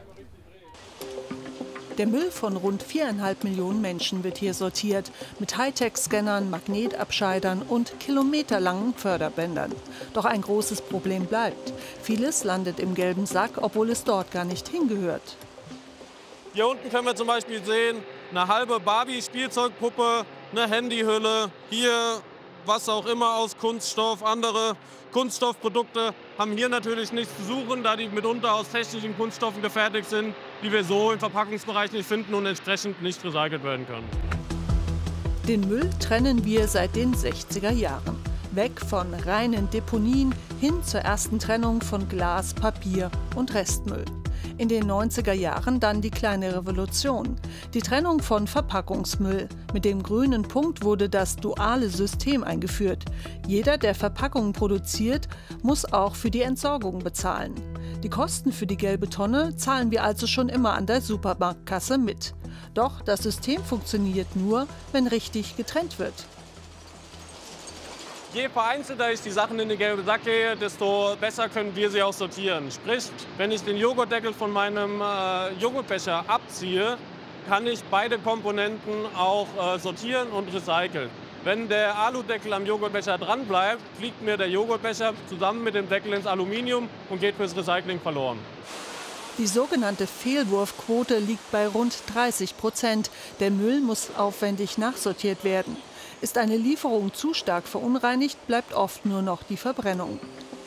[SPEAKER 21] Der Müll von rund 4,5 Millionen Menschen wird hier sortiert. Mit Hightech-Scannern, Magnetabscheidern und kilometerlangen Förderbändern. Doch ein großes Problem bleibt. Vieles landet im gelben Sack, obwohl es dort gar nicht hingehört.
[SPEAKER 22] Hier unten können wir zum Beispiel sehen, eine halbe Barbie-Spielzeugpuppe, eine Handyhülle. Hier was auch immer aus Kunststoff, andere Kunststoffprodukte haben hier natürlich nichts zu suchen, da die mitunter aus technischen Kunststoffen gefertigt sind, die wir so im Verpackungsbereich nicht finden und entsprechend nicht recycelt werden können.
[SPEAKER 21] Den Müll trennen wir seit den 60er Jahren. Weg von reinen Deponien hin zur ersten Trennung von Glas, Papier und Restmüll. In den 90er Jahren dann die kleine Revolution. Die Trennung von Verpackungsmüll. Mit dem grünen Punkt wurde das duale System eingeführt. Jeder, der Verpackungen produziert, muss auch für die Entsorgung bezahlen. Die Kosten für die gelbe Tonne zahlen wir also schon immer an der Supermarktkasse mit. Doch das System funktioniert nur, wenn richtig getrennt wird.
[SPEAKER 22] Je vereinzelter ich die Sachen in den gelben Sack gehe, desto besser können wir sie auch sortieren. Sprich, wenn ich den Joghurtdeckel von meinem Joghurtbecher abziehe, kann ich beide Komponenten auch sortieren und recyceln. Wenn der Aludeckel am Joghurtbecher dran bleibt, fliegt mir der Joghurtbecher zusammen mit dem Deckel ins Aluminium und geht fürs Recycling verloren.
[SPEAKER 21] Die sogenannte Fehlwurfquote liegt bei rund 30%. Der Müll muss aufwendig nachsortiert werden. Ist eine Lieferung zu stark verunreinigt, bleibt oft nur noch die Verbrennung.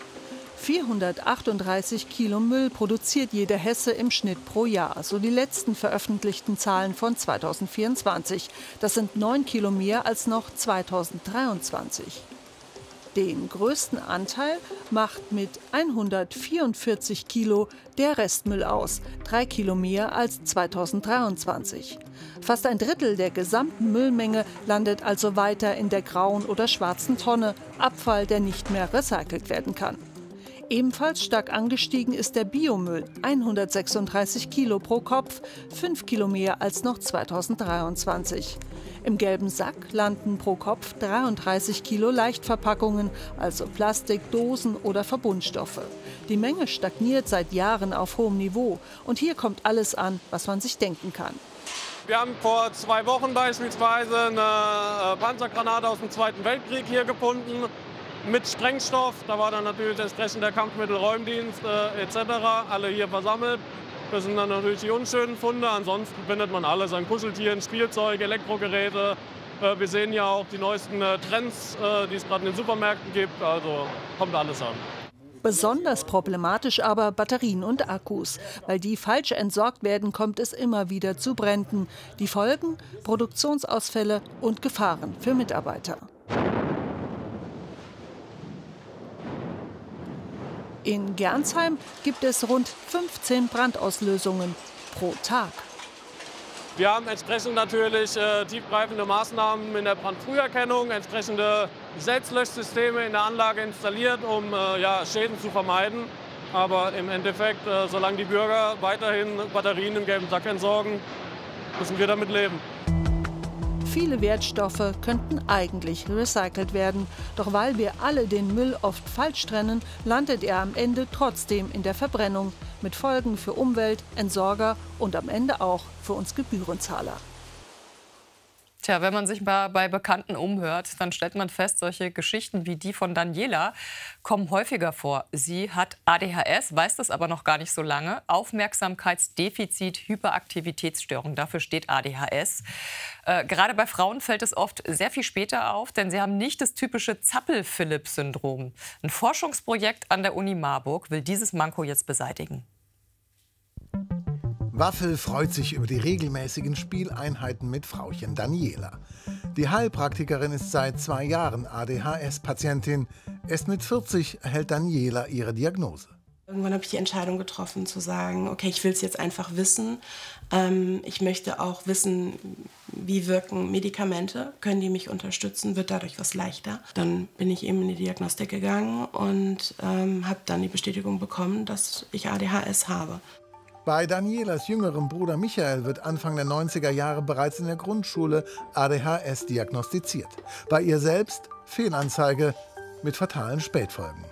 [SPEAKER 21] 438 Kilo Müll produziert jeder Hesse im Schnitt pro Jahr, so die letzten veröffentlichten Zahlen von 2024. Das sind 9 Kilo mehr als noch 2023. Den größten Anteil macht mit 144 Kilo der Restmüll aus, 3 Kilo mehr als 2023. Fast ein Drittel der gesamten Müllmenge landet also weiter in der grauen oder schwarzen Tonne, Abfall, der nicht mehr recycelt werden kann. Ebenfalls stark angestiegen ist der Biomüll, 136 Kilo pro Kopf, 5 Kilo mehr als noch 2023. Im gelben Sack landen pro Kopf 33 Kilo Leichtverpackungen, also Plastik, Dosen oder Verbundstoffe. Die Menge stagniert seit Jahren auf hohem Niveau. Und hier kommt alles an, was man sich denken kann.
[SPEAKER 22] Wir haben vor 2 Wochen beispielsweise eine Panzergranate aus dem Zweiten Weltkrieg hier gefunden. Mit Sprengstoff, da war dann natürlich entsprechend der Kampfmittelräumdienst etc. alle hier versammelt. Das sind dann natürlich die unschönen Funde. Ansonsten findet man alles an Kuscheltieren, Spielzeug, Elektrogeräte. Wir sehen ja auch die neuesten Trends, die es gerade in den Supermärkten gibt. Also kommt alles an.
[SPEAKER 21] Besonders problematisch aber Batterien und Akkus. Weil die falsch entsorgt werden, kommt es immer wieder zu Bränden. Die Folgen? Produktionsausfälle und Gefahren für Mitarbeiter. In Gernsheim gibt es rund 15 Brandauslösungen pro Tag.
[SPEAKER 22] Wir haben entsprechend natürlich tiefgreifende Maßnahmen in der Brandfrüherkennung, entsprechende Selbstlöschsysteme in der Anlage installiert, um Schäden zu vermeiden. Aber im Endeffekt, solange die Bürger weiterhin Batterien im gelben Sack entsorgen, müssen wir damit leben.
[SPEAKER 21] Viele Wertstoffe könnten eigentlich recycelt werden. Doch weil wir alle den Müll oft falsch trennen, landet er am Ende trotzdem in der Verbrennung. Mit Folgen für Umwelt, Entsorger und am Ende auch für uns Gebührenzahler.
[SPEAKER 20] Tja, wenn man sich mal bei Bekannten umhört, dann stellt man fest, solche Geschichten wie die von Daniela kommen häufiger vor. Sie hat ADHS, weiß das aber noch gar nicht so lange. Aufmerksamkeitsdefizit, Hyperaktivitätsstörung, dafür steht ADHS. Gerade bei Frauen fällt es oft sehr viel später auf, denn sie haben nicht das typische Zappel-Philipp-Syndrom. Ein Forschungsprojekt an der Uni Marburg will dieses Manko jetzt beseitigen.
[SPEAKER 4] Waffel freut sich über die regelmäßigen Spieleinheiten mit Frauchen Daniela. Die Heilpraktikerin ist seit 2 Jahren ADHS-Patientin. Erst mit 40 erhält Daniela ihre Diagnose.
[SPEAKER 18] Irgendwann habe ich die Entscheidung getroffen, zu sagen, okay, ich will es jetzt einfach wissen. Ich möchte auch wissen, wie wirken Medikamente, können die mich unterstützen, wird dadurch was leichter. Dann bin ich eben in die Diagnostik gegangen und habe dann die Bestätigung bekommen, dass ich ADHS habe.
[SPEAKER 4] Bei Danielas jüngerem Bruder Michael wird Anfang der 90er Jahre bereits in der Grundschule ADHS diagnostiziert. Bei ihr selbst Fehlanzeige mit fatalen Spätfolgen.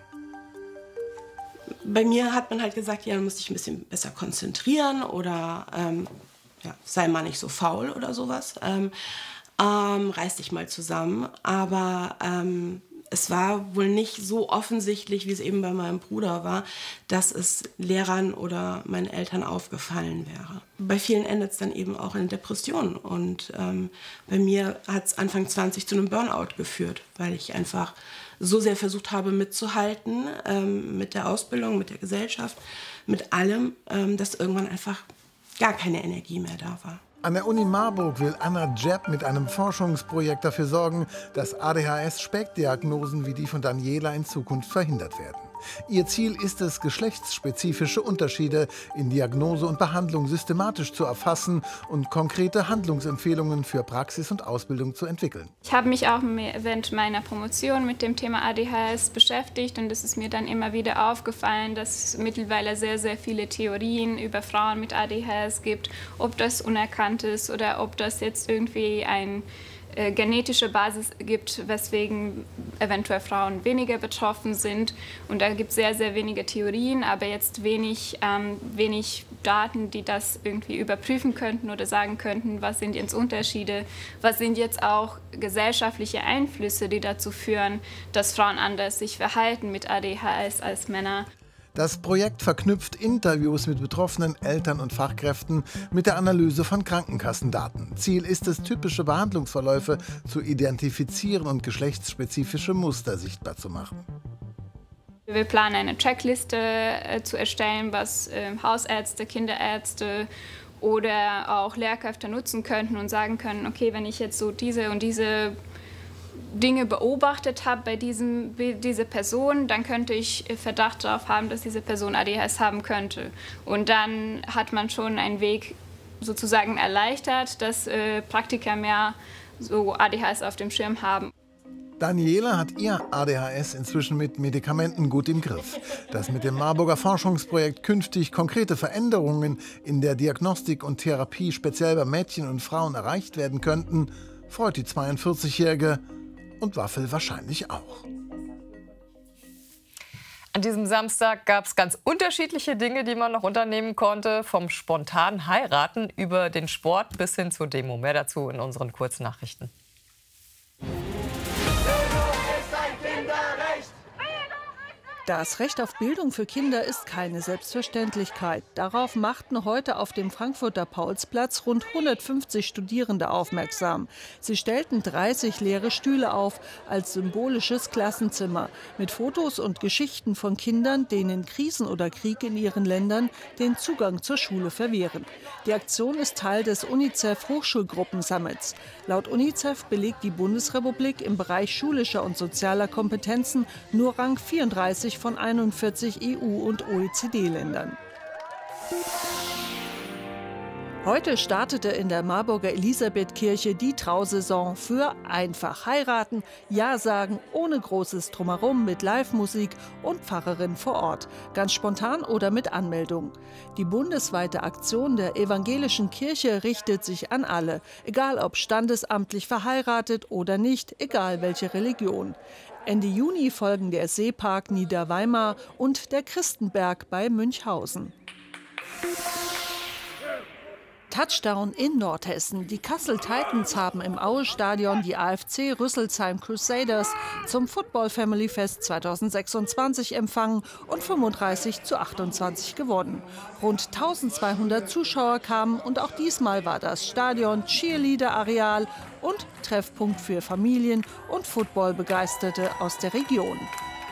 [SPEAKER 18] Bei mir hat man halt gesagt, ja, du musst dich ein bisschen besser konzentrieren oder sei mal nicht so faul oder sowas. Reiß dich mal zusammen. Aber es war wohl nicht so offensichtlich, wie es eben bei meinem Bruder war, dass es Lehrern oder meinen Eltern aufgefallen wäre. Bei vielen endet es dann eben auch in Depressionen. Und bei mir hat es Anfang 20 zu einem Burnout geführt, weil ich einfach so sehr versucht habe mitzuhalten mit der Ausbildung, mit der Gesellschaft, mit allem, dass irgendwann einfach gar keine Energie mehr da war.
[SPEAKER 4] An der Uni Marburg will Anna Jepp mit einem Forschungsprojekt dafür sorgen, dass ADHS-Spätdiagnosen wie die von Daniela in Zukunft verhindert werden. Ihr Ziel ist es, geschlechtsspezifische Unterschiede in Diagnose und Behandlung systematisch zu erfassen und konkrete Handlungsempfehlungen für Praxis und Ausbildung zu entwickeln.
[SPEAKER 5] Ich habe mich auch während meiner Promotion mit dem Thema ADHS beschäftigt und es ist mir dann immer wieder aufgefallen, dass es mittlerweile sehr, sehr viele Theorien über Frauen mit ADHS gibt, ob das unerkannt ist oder ob das jetzt irgendwie ein genetische Basis gibt, weswegen eventuell Frauen weniger betroffen sind. Und da gibt es sehr, sehr wenige Theorien, aber jetzt wenig Daten, die das irgendwie überprüfen könnten oder sagen könnten, was sind jetzt Unterschiede, was sind jetzt auch gesellschaftliche Einflüsse, die dazu führen, dass Frauen anders sich verhalten mit ADHS als Männer.
[SPEAKER 4] Das Projekt verknüpft Interviews mit Betroffenen, Eltern und Fachkräften mit der Analyse von Krankenkassendaten. Ziel ist es, typische Behandlungsverläufe zu identifizieren und geschlechtsspezifische Muster sichtbar zu machen.
[SPEAKER 5] Wir planen eine Checkliste zu erstellen, was Hausärzte, Kinderärzte oder auch Lehrkräfte nutzen könnten und sagen können, okay, wenn ich jetzt so diese und diese Dinge beobachtet habe bei dieser Person, dann könnte ich Verdacht darauf haben, dass diese Person ADHS haben könnte. Und dann hat man schon einen Weg sozusagen erleichtert, dass Praktiker mehr so ADHS auf dem Schirm haben.
[SPEAKER 4] Daniela hat ihr ADHS inzwischen mit Medikamenten gut im Griff. Dass mit dem Marburger Forschungsprojekt künftig konkrete Veränderungen in der Diagnostik und Therapie speziell bei Mädchen und Frauen erreicht werden könnten, freut die 42-Jährige und Waffel wahrscheinlich auch.
[SPEAKER 20] An diesem Samstag gab es ganz unterschiedliche Dinge, die man noch unternehmen konnte. Vom spontanen Heiraten über den Sport bis hin zur Demo. Mehr dazu in unseren Kurznachrichten.
[SPEAKER 21] Das Recht auf Bildung für Kinder ist keine Selbstverständlichkeit. Darauf machten heute auf dem Frankfurter Paulsplatz rund 150 Studierende aufmerksam. Sie stellten 30 leere Stühle auf als symbolisches Klassenzimmer mit Fotos und Geschichten von Kindern, denen Krisen oder Krieg in ihren Ländern den Zugang zur Schule verwehren. Die Aktion ist Teil des UNICEF-Hochschulgruppen-Summits. Laut UNICEF belegt die Bundesrepublik im Bereich schulischer und sozialer Kompetenzen nur Rang 34 von 41 EU- und OECD-Ländern. Heute startete in der Marburger Elisabethkirche die Trausaison für einfach heiraten, Ja sagen, ohne großes Drumherum mit Live-Musik und Pfarrerin vor Ort, ganz spontan oder mit Anmeldung. Die bundesweite Aktion der evangelischen Kirche richtet sich an alle, egal ob standesamtlich verheiratet oder nicht, egal welche Religion. Ende Juni folgen der Seepark Niederweimar und der Christenberg bei Münchhausen. Touchdown in Nordhessen. Die Kassel Titans haben im Aue-Stadion die AFC Rüsselsheim Crusaders zum Football Family Fest 2026 empfangen und 35:28 gewonnen. Rund 1200 Zuschauer kamen und auch diesmal war das Stadion Cheerleader-Areal und Treffpunkt für Familien und Football-Begeisterte aus der Region.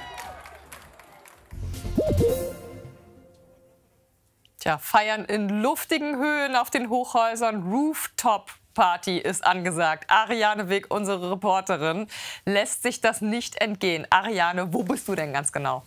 [SPEAKER 20] Tja, Feiern in luftigen Höhen auf den Hochhäusern, Rooftop-Party ist angesagt. Ariane Wick, unsere Reporterin, lässt sich das nicht entgehen. Ariane, wo bist du denn ganz genau?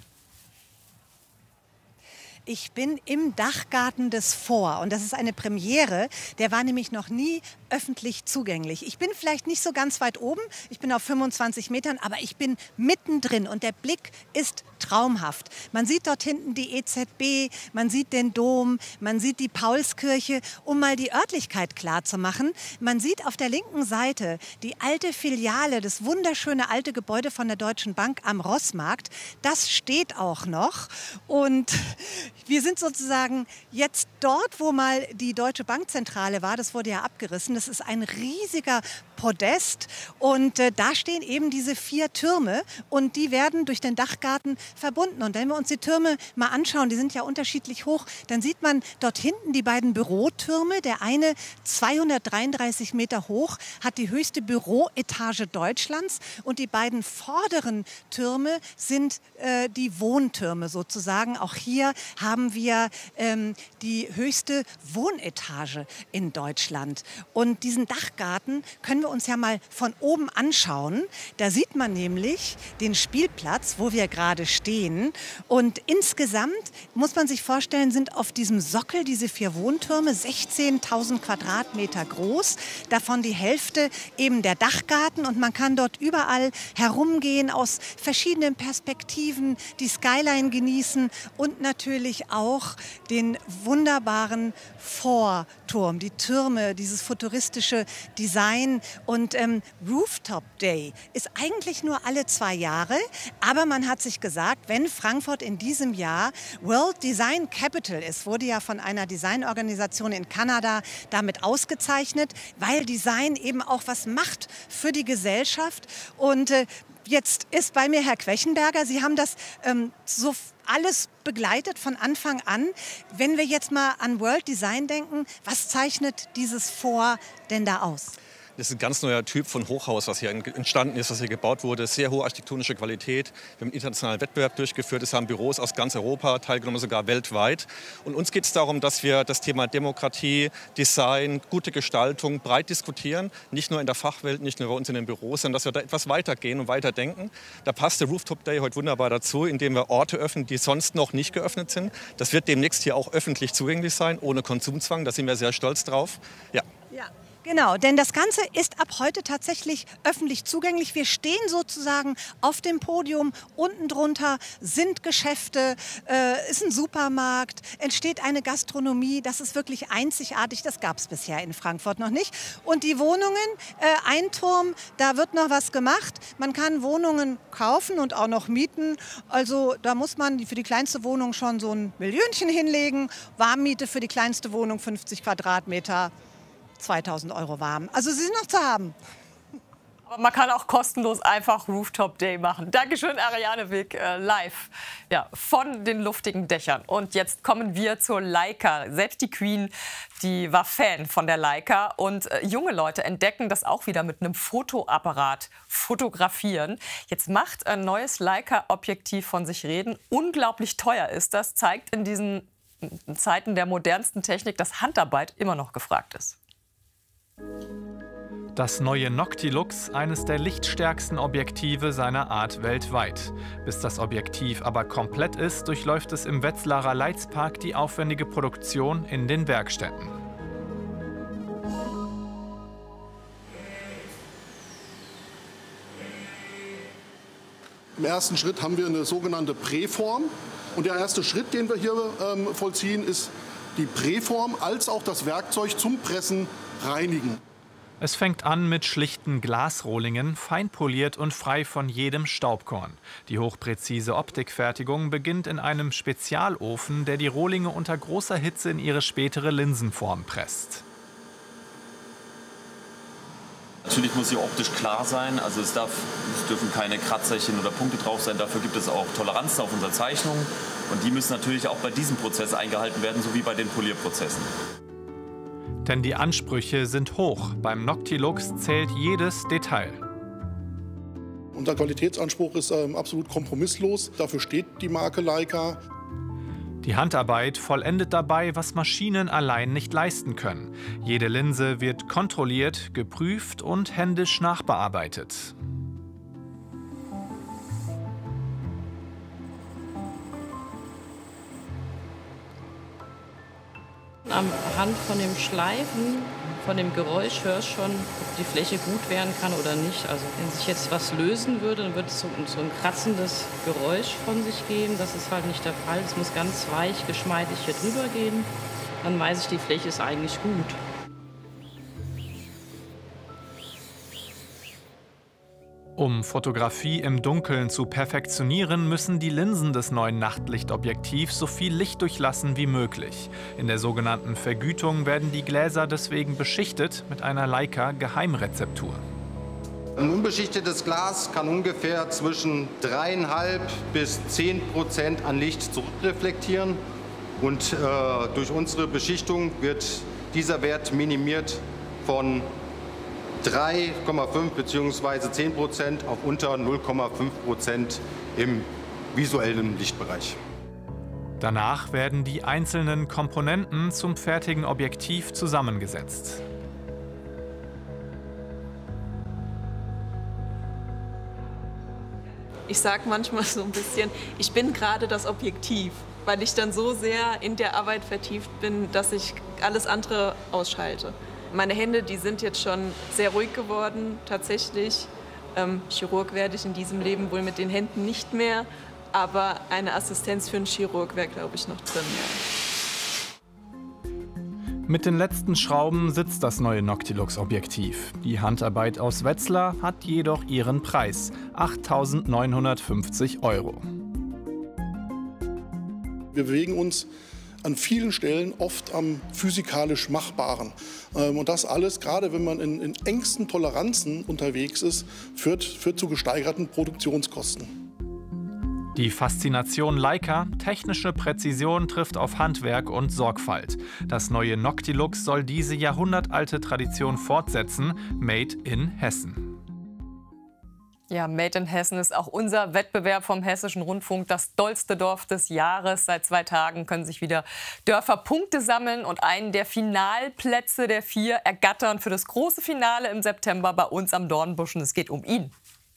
[SPEAKER 6] Ich bin im Dachgarten des Fort und das ist eine Premiere. Der war nämlich noch nie öffentlich zugänglich. Ich bin vielleicht nicht so ganz weit oben, ich bin auf 25 Metern, aber ich bin mittendrin und der Blick ist traumhaft. Man sieht dort hinten die EZB, man sieht den Dom, man sieht die Paulskirche, um mal die Örtlichkeit klar zu machen. Man sieht auf der linken Seite die alte Filiale, das wunderschöne alte Gebäude von der Deutschen Bank am Rossmarkt. Das steht auch noch und wir sind sozusagen jetzt dort, wo mal die Deutsche Bankzentrale war. Das wurde ja abgerissen. Das ist ein riesiger Podest und da stehen eben diese 4 Türme und die werden durch den Dachgarten verbunden. Und wenn wir uns die Türme mal anschauen, die sind ja unterschiedlich hoch, dann sieht man dort hinten die beiden Bürotürme. Der eine 233 Meter hoch, hat die höchste Büroetage Deutschlands und die beiden vorderen Türme sind die Wohntürme sozusagen. Auch hier haben wir die höchste Wohnetage in Deutschland. Und diesen Dachgarten können wir wir uns ja mal von oben anschauen. Da sieht man nämlich den Spielplatz, wo wir gerade stehen. Und insgesamt muss man sich vorstellen, sind auf diesem Sockel diese 4 Wohntürme 16.000 Quadratmeter groß. Davon die Hälfte eben der Dachgarten. Und man kann dort überall herumgehen, aus verschiedenen Perspektiven die Skyline genießen und natürlich auch den wunderbaren Vorturm, die Türme, dieses futuristische Design. Und Rooftop Day ist eigentlich nur alle 2 Jahre, aber man hat sich gesagt, wenn Frankfurt in diesem Jahr World Design Capital ist, wurde ja von einer Designorganisation in Kanada damit ausgezeichnet, weil Design eben auch was macht für die Gesellschaft. Und jetzt ist bei mir Herr Quechenberger. Sie haben das so alles begleitet von Anfang an. Wenn wir jetzt mal an World Design denken, was zeichnet dieses Fort denn da aus?
[SPEAKER 7] Das ist ein ganz neuer Typ von Hochhaus, was hier entstanden ist, was hier gebaut wurde. Sehr hohe architektonische Qualität. Wir haben einen internationalen Wettbewerb durchgeführt. Es haben Büros aus ganz Europa teilgenommen, sogar weltweit. Und uns geht es darum, dass wir das Thema Demokratie, Design, gute Gestaltung breit diskutieren. Nicht nur in der Fachwelt, nicht nur bei uns in den Büros, sondern dass wir da etwas weitergehen und weiterdenken. Da passt der Rooftop Day heute wunderbar dazu, indem wir Orte öffnen, die sonst noch nicht geöffnet sind. Das wird demnächst hier auch öffentlich zugänglich sein, ohne Konsumzwang. Da sind wir sehr stolz drauf. Ja.
[SPEAKER 6] Genau, denn das Ganze ist ab heute tatsächlich öffentlich zugänglich. Wir stehen sozusagen auf dem Podium. Unten drunter sind Geschäfte, ist ein Supermarkt, entsteht eine Gastronomie. Das ist wirklich einzigartig. Das gab es bisher in Frankfurt noch nicht. Und die Wohnungen, ein Turm, da wird noch was gemacht. Man kann Wohnungen kaufen und auch noch mieten. Also da muss man für die kleinste Wohnung schon so ein Millionchen hinlegen. Warmmiete für die kleinste Wohnung 50 Quadratmeter. 2.000 € warm. Also sie sind noch zu haben.
[SPEAKER 20] Aber man kann auch kostenlos einfach Rooftop Day machen. Dankeschön, Ariane Wick, live von den luftigen Dächern. Und jetzt kommen wir zur Leica. Selbst die Queen, die war Fan von der Leica. Und junge Leute entdecken das auch wieder mit einem Fotoapparat. Fotografieren. Jetzt macht ein neues Leica-Objektiv von sich reden. Unglaublich teuer ist das. Zeigt in diesen Zeiten der modernsten Technik, dass Handarbeit immer noch gefragt ist.
[SPEAKER 8] Das neue Noctilux, eines der lichtstärksten Objektive seiner Art weltweit. Bis das Objektiv aber komplett ist, durchläuft es im Wetzlarer Leitzpark die aufwendige Produktion in den Werkstätten.
[SPEAKER 23] Im ersten Schritt haben wir eine sogenannte Präform. Und der erste Schritt, den wir hier vollziehen, ist die Präform als auch das Werkzeug zum Pressen reinigen.
[SPEAKER 8] Es fängt an mit schlichten Glasrohlingen, fein poliert und frei von jedem Staubkorn. Die hochpräzise Optikfertigung beginnt in einem Spezialofen, der die Rohlinge unter großer Hitze in ihre spätere Linsenform presst.
[SPEAKER 24] Natürlich muss sie optisch klar sein, also es dürfen keine Kratzerchen oder Punkte drauf sein. Dafür gibt es auch Toleranzen auf unserer Zeichnung und die müssen natürlich auch bei diesem Prozess eingehalten werden, so wie bei den Polierprozessen.
[SPEAKER 8] Denn die Ansprüche sind hoch. Beim Noctilux zählt jedes Detail.
[SPEAKER 23] Unser Qualitätsanspruch ist absolut kompromisslos. Dafür steht die Marke Leica.
[SPEAKER 8] Die Handarbeit vollendet dabei, was Maschinen allein nicht leisten können. Jede Linse wird kontrolliert, geprüft und händisch nachbearbeitet.
[SPEAKER 25] Anhand von dem Schleifen, von dem Geräusch hörst schon, ob die Fläche gut werden kann oder nicht. Also wenn sich jetzt was lösen würde, dann würde es so ein kratzendes Geräusch von sich geben. Das ist halt nicht der Fall. Es muss ganz weich, geschmeidig hier drüber gehen. Dann weiß ich, die Fläche ist eigentlich gut.
[SPEAKER 8] Um Fotografie im Dunkeln zu perfektionieren, müssen die Linsen des neuen Nachtlichtobjektivs so viel Licht durchlassen wie möglich. In der sogenannten Vergütung werden die Gläser deswegen beschichtet mit einer Leica-Geheimrezeptur.
[SPEAKER 26] Ein unbeschichtetes Glas kann ungefähr zwischen 3,5 bis 10% an Licht zurückreflektieren. Und durch unsere Beschichtung wird dieser Wert minimiert von 3,5 bzw. 10% auf unter 0,5% im visuellen Lichtbereich.
[SPEAKER 8] Danach werden die einzelnen Komponenten zum fertigen Objektiv zusammengesetzt.
[SPEAKER 2] Ich sage manchmal so ein bisschen, ich bin gerade das Objektiv, weil ich dann so sehr in der Arbeit vertieft bin, dass ich alles andere ausschalte. Meine Hände, die sind jetzt schon sehr ruhig geworden, tatsächlich. Chirurg werde ich in diesem Leben wohl mit den Händen nicht mehr, aber eine Assistenz für einen Chirurg wäre, glaube ich, noch drin.
[SPEAKER 8] Mit den letzten Schrauben sitzt das neue Noctilux-Objektiv. Die Handarbeit aus Wetzlar hat jedoch ihren Preis: 8.950 €.
[SPEAKER 23] Wir bewegen uns an vielen Stellen oft am physikalisch Machbaren. Und das alles, gerade wenn man in engsten Toleranzen unterwegs ist, führt zu gesteigerten Produktionskosten.
[SPEAKER 8] Die Faszination Leica, technische Präzision trifft auf Handwerk und Sorgfalt. Das neue Noctilux soll diese jahrhundertalte Tradition fortsetzen, made in Hessen.
[SPEAKER 20] Ja, Made in Hessen ist auch unser Wettbewerb vom Hessischen Rundfunk, das dollste Dorf des Jahres. Seit 2 Tagen können sich wieder Dörfer Punkte sammeln und einen der Finalplätze der 4 ergattern für das große Finale im September bei uns am Dornbusch. Und es geht um ihn.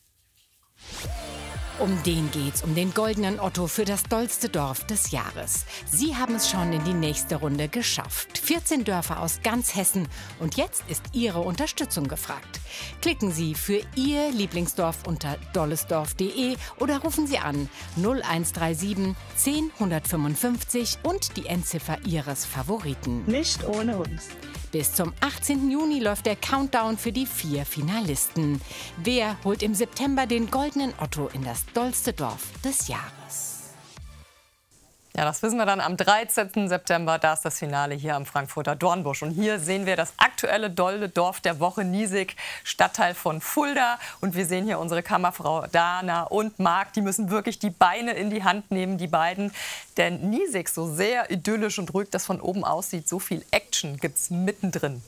[SPEAKER 3] Um den geht's, um den goldenen Otto für das dollste Dorf des Jahres. Sie haben es schon in die nächste Runde geschafft. 14 Dörfer aus ganz Hessen. Und jetzt ist Ihre Unterstützung gefragt. Klicken Sie für Ihr Lieblingsdorf unter dollesdorf.de oder rufen Sie an 0137 10 155 und die Endziffer Ihres Favoriten.
[SPEAKER 9] Nicht ohne uns.
[SPEAKER 3] Bis zum 18. Juni läuft der Countdown für die 4 Finalisten. Wer holt im September den goldenen Otto in das dollste Dorf des Jahres?
[SPEAKER 20] Ja, das wissen wir dann am 13. September. Da ist das Finale hier am Frankfurter Dornbusch. Und hier sehen wir das aktuelle dolle Dorf der Woche, Niesig, Stadtteil von Fulda. Und wir sehen hier unsere Kammerfrau Dana und Marc. Die müssen wirklich die Beine in die Hand nehmen, die beiden. Denn Niesig, so sehr idyllisch und ruhig das von oben aussieht, so viel Action gibt's mittendrin.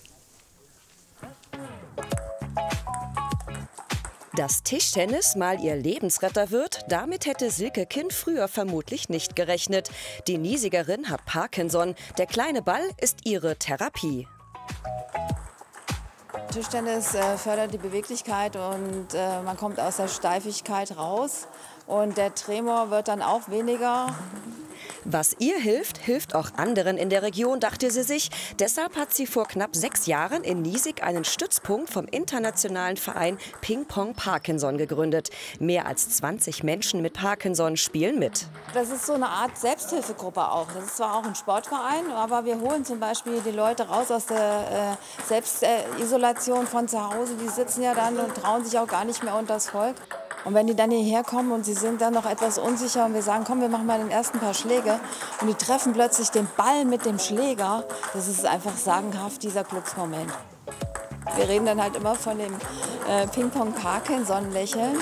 [SPEAKER 10] Dass Tischtennis mal ihr Lebensretter wird, damit hätte Silke Kinn früher vermutlich nicht gerechnet. Die Niesigerin hat Parkinson. Der kleine Ball ist ihre Therapie.
[SPEAKER 11] Tischtennis fördert die Beweglichkeit und man kommt aus der Steifigkeit raus. Und der Tremor wird dann auch weniger.
[SPEAKER 10] Was ihr hilft, hilft auch anderen in der Region, dachte sie sich. Deshalb hat sie vor knapp 6 Jahren in Niesig einen Stützpunkt vom internationalen Verein Ping Pong Parkinson gegründet. Mehr als 20 Menschen mit Parkinson spielen mit.
[SPEAKER 11] Das ist so eine Art Selbsthilfegruppe auch. Das ist zwar auch ein Sportverein, aber wir holen zum Beispiel die Leute raus aus der Selbstisolation von zu Hause. Die sitzen ja dann und trauen sich auch gar nicht mehr unters Volk. Und wenn die dann hierher kommen und sie sind dann noch etwas unsicher und wir sagen, komm, wir machen mal den ersten paar Schläge und die treffen plötzlich den Ball mit dem Schläger, das ist einfach sagenhaft, dieser Glücksmoment. Wir reden dann halt immer von dem Ping-Pong-Parkinson-Lächeln.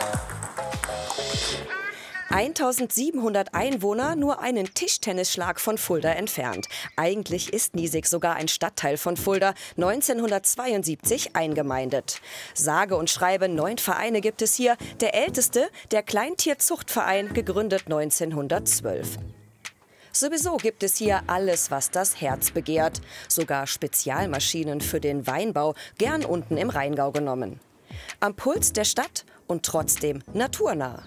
[SPEAKER 10] 1700 Einwohner, nur einen Tischtennisschlag von Fulda entfernt. Eigentlich ist Niesig sogar ein Stadtteil von Fulda, 1972 eingemeindet. Sage und schreibe 9 Vereine gibt es hier. Der älteste, der Kleintierzuchtverein, gegründet 1912. Sowieso gibt es hier alles, was das Herz begehrt. Sogar Spezialmaschinen für den Weinbau, gern unten im Rheingau genommen. Am Puls der Stadt und trotzdem naturnah.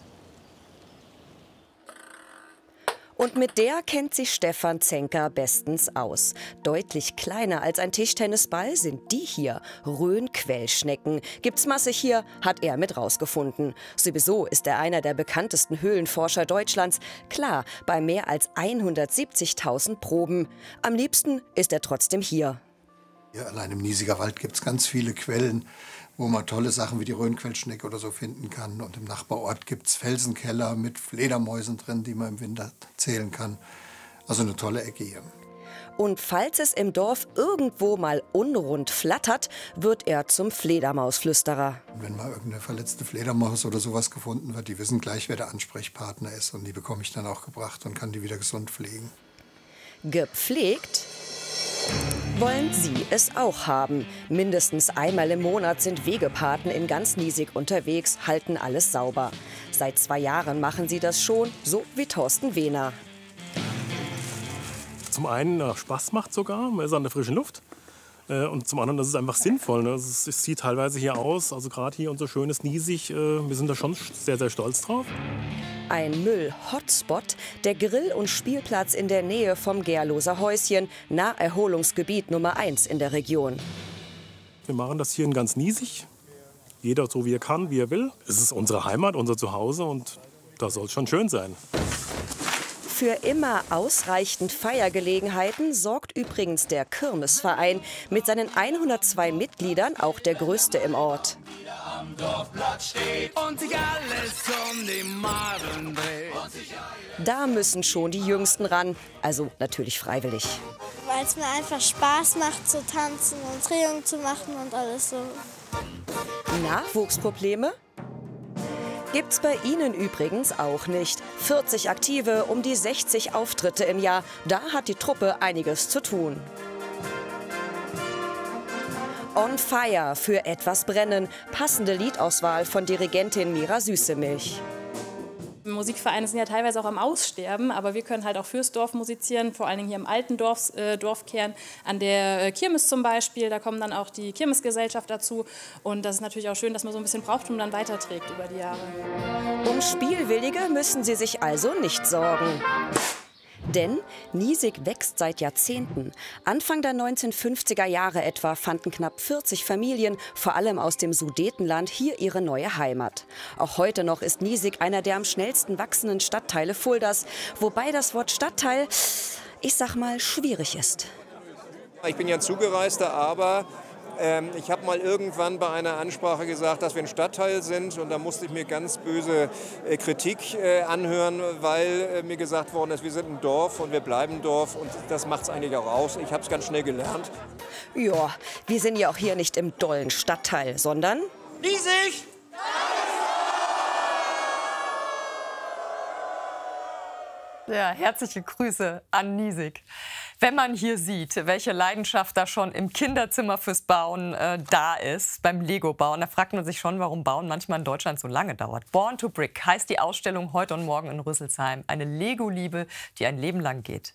[SPEAKER 10] Und mit der kennt sich Stefan Zenker bestens aus. Deutlich kleiner als ein Tischtennisball sind die hier. Rhön-Quellschnecken. Gibt's massig hier, hat er mit rausgefunden. Sowieso ist er einer der bekanntesten Höhlenforscher Deutschlands. Klar, bei mehr als 170.000 Proben. Am liebsten ist er trotzdem hier.
[SPEAKER 12] Ja, allein im Niesiger Wald gibt es ganz viele Quellen, wo man tolle Sachen wie die Rhönquellschnecke oder so finden kann. Und im Nachbarort gibt es Felsenkeller mit Fledermäusen drin, die man im Winter zählen kann. Also eine tolle Ecke hier.
[SPEAKER 10] Und falls es im Dorf irgendwo mal unrund flattert, wird er zum Fledermausflüsterer.
[SPEAKER 12] Wenn mal irgendeine verletzte Fledermaus oder sowas gefunden wird, die wissen gleich, wer der Ansprechpartner ist. Und die bekomme ich dann auch gebracht und kann die wieder gesund pflegen.
[SPEAKER 10] Gepflegt wollen Sie es auch haben. Mindestens einmal im Monat sind Wegepaten in ganz Niesig unterwegs, halten alles sauber. Seit 2 Jahren machen sie das schon, so wie Thorsten Wehner.
[SPEAKER 27] Zum einen Spaß macht sogar, man ist an der frischen Luft.
[SPEAKER 1] Und zum anderen, das ist einfach sinnvoll. Ne? Es sieht teilweise hier aus, also gerade hier unser schönes Niesig, wir sind da schon sehr, sehr stolz drauf.
[SPEAKER 10] Ein Müll-Hotspot, der Grill- und Spielplatz in der Nähe vom Gerloser Häuschen, Naherholungsgebiet Nummer 1 in der Region.
[SPEAKER 1] Wir machen das hier in ganz Niesig. Jeder so wie er kann, wie er will. Es ist unsere Heimat, unser Zuhause und da soll es schon schön sein.
[SPEAKER 10] Für immer ausreichend Feiergelegenheiten sorgt übrigens der Kirmesverein mit seinen 102 Mitgliedern, auch der größte im Ort. Da müssen schon die Jüngsten ran, also natürlich freiwillig.
[SPEAKER 9] Weil es mir einfach Spaß macht zu tanzen und Drehungen zu machen und alles so.
[SPEAKER 10] Nachwuchsprobleme? Gibt's bei Ihnen übrigens auch nicht. 40 Aktive, um die 60 Auftritte im Jahr. Da hat die Truppe einiges zu tun. On Fire, für etwas brennen. Passende Liedauswahl von Dirigentin Mira Süßemilch.
[SPEAKER 13] Musikvereine sind ja teilweise auch am Aussterben, aber wir können halt auch fürs Dorf musizieren, vor allen Dingen hier im alten Dorfkern, an der Kirmes zum Beispiel. Da kommen dann auch die Kirmesgesellschaft dazu und das ist natürlich auch schön, dass man so ein bisschen Brauchtum dann weiterträgt über die Jahre.
[SPEAKER 10] Um Spielwillige müssen Sie sich also nicht sorgen. Denn Niesig wächst seit Jahrzehnten. Anfang der 1950er Jahre etwa fanden knapp 40 Familien, vor allem aus dem Sudetenland, hier ihre neue Heimat. Auch heute noch ist Niesig einer der am schnellsten wachsenden Stadtteile Fuldas, wobei das Wort Stadtteil, ich sag mal, schwierig ist.
[SPEAKER 14] Ich bin ja ein Zugereister, aber ich habe mal irgendwann bei einer Ansprache gesagt, dass wir ein Stadtteil sind und da musste ich mir ganz böse Kritik anhören, weil mir gesagt worden ist, wir sind ein Dorf und wir bleiben ein Dorf und das macht es eigentlich auch aus. Ich habe es ganz schnell gelernt.
[SPEAKER 10] Ja, wir sind ja auch hier nicht im dollen Stadtteil, sondern
[SPEAKER 14] Niesig!
[SPEAKER 20] Ja, herzliche Grüße an Niesig. Wenn man hier sieht, welche Leidenschaft da schon im Kinderzimmer fürs Bauen da ist, beim Lego-Bauen, da fragt man sich schon, warum Bauen manchmal in Deutschland so lange dauert. Born to Brick heißt die Ausstellung heute und morgen in Rüsselsheim. Eine Lego-Liebe, die ein Leben lang geht.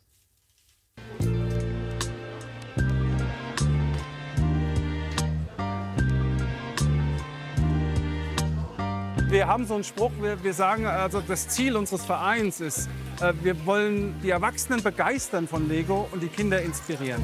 [SPEAKER 22] Wir haben so einen Spruch, wir sagen, also das Ziel unseres Vereins ist, wir wollen die Erwachsenen begeistern von Lego und die Kinder inspirieren.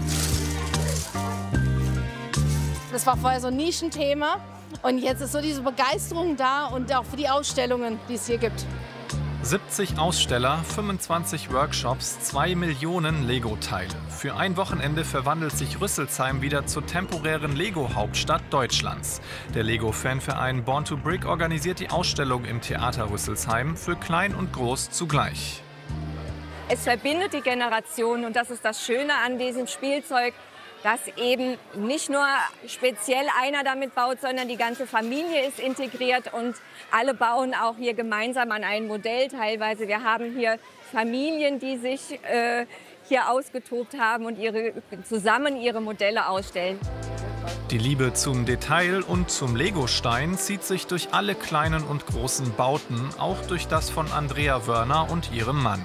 [SPEAKER 15] Das war vorher so ein Nischenthema und jetzt ist so diese Begeisterung da und auch für die Ausstellungen, die es hier gibt.
[SPEAKER 8] 70 Aussteller, 25 Workshops, 2 Millionen Lego-Teile. Für ein Wochenende verwandelt sich Rüsselsheim wieder zur temporären Lego-Hauptstadt Deutschlands. Der Lego-Fanverein Born to Brick organisiert die Ausstellung im Theater Rüsselsheim für Klein und Groß zugleich.
[SPEAKER 16] Es verbindet die Generationen und das ist das Schöne an diesem Spielzeug, dass eben nicht nur speziell einer damit baut, sondern die ganze Familie ist integriert und alle bauen auch hier gemeinsam an einem Modell teilweise. Wir haben hier Familien, die sich hier ausgetobt haben und zusammen ihre Modelle ausstellen.
[SPEAKER 8] Die Liebe zum Detail und zum Legostein zieht sich durch alle kleinen und großen Bauten, auch durch das von Andrea Wörner und ihrem Mann.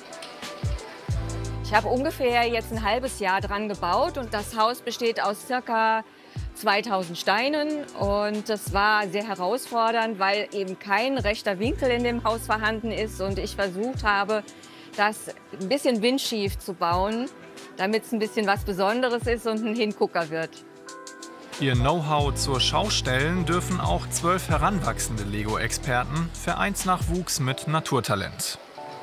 [SPEAKER 16] Ich habe ungefähr jetzt ein halbes Jahr dran gebaut und das Haus besteht aus ca. 2000 Steinen und das war sehr herausfordernd, weil eben kein rechter Winkel in dem Haus vorhanden ist und ich versucht habe, das ein bisschen windschief zu bauen, damit es ein bisschen was Besonderes ist und ein Hingucker wird.
[SPEAKER 8] Ihr Know-how zur Schau stellen dürfen auch 12 heranwachsende Lego-Experten, Vereinsnachwuchs mit Naturtalent.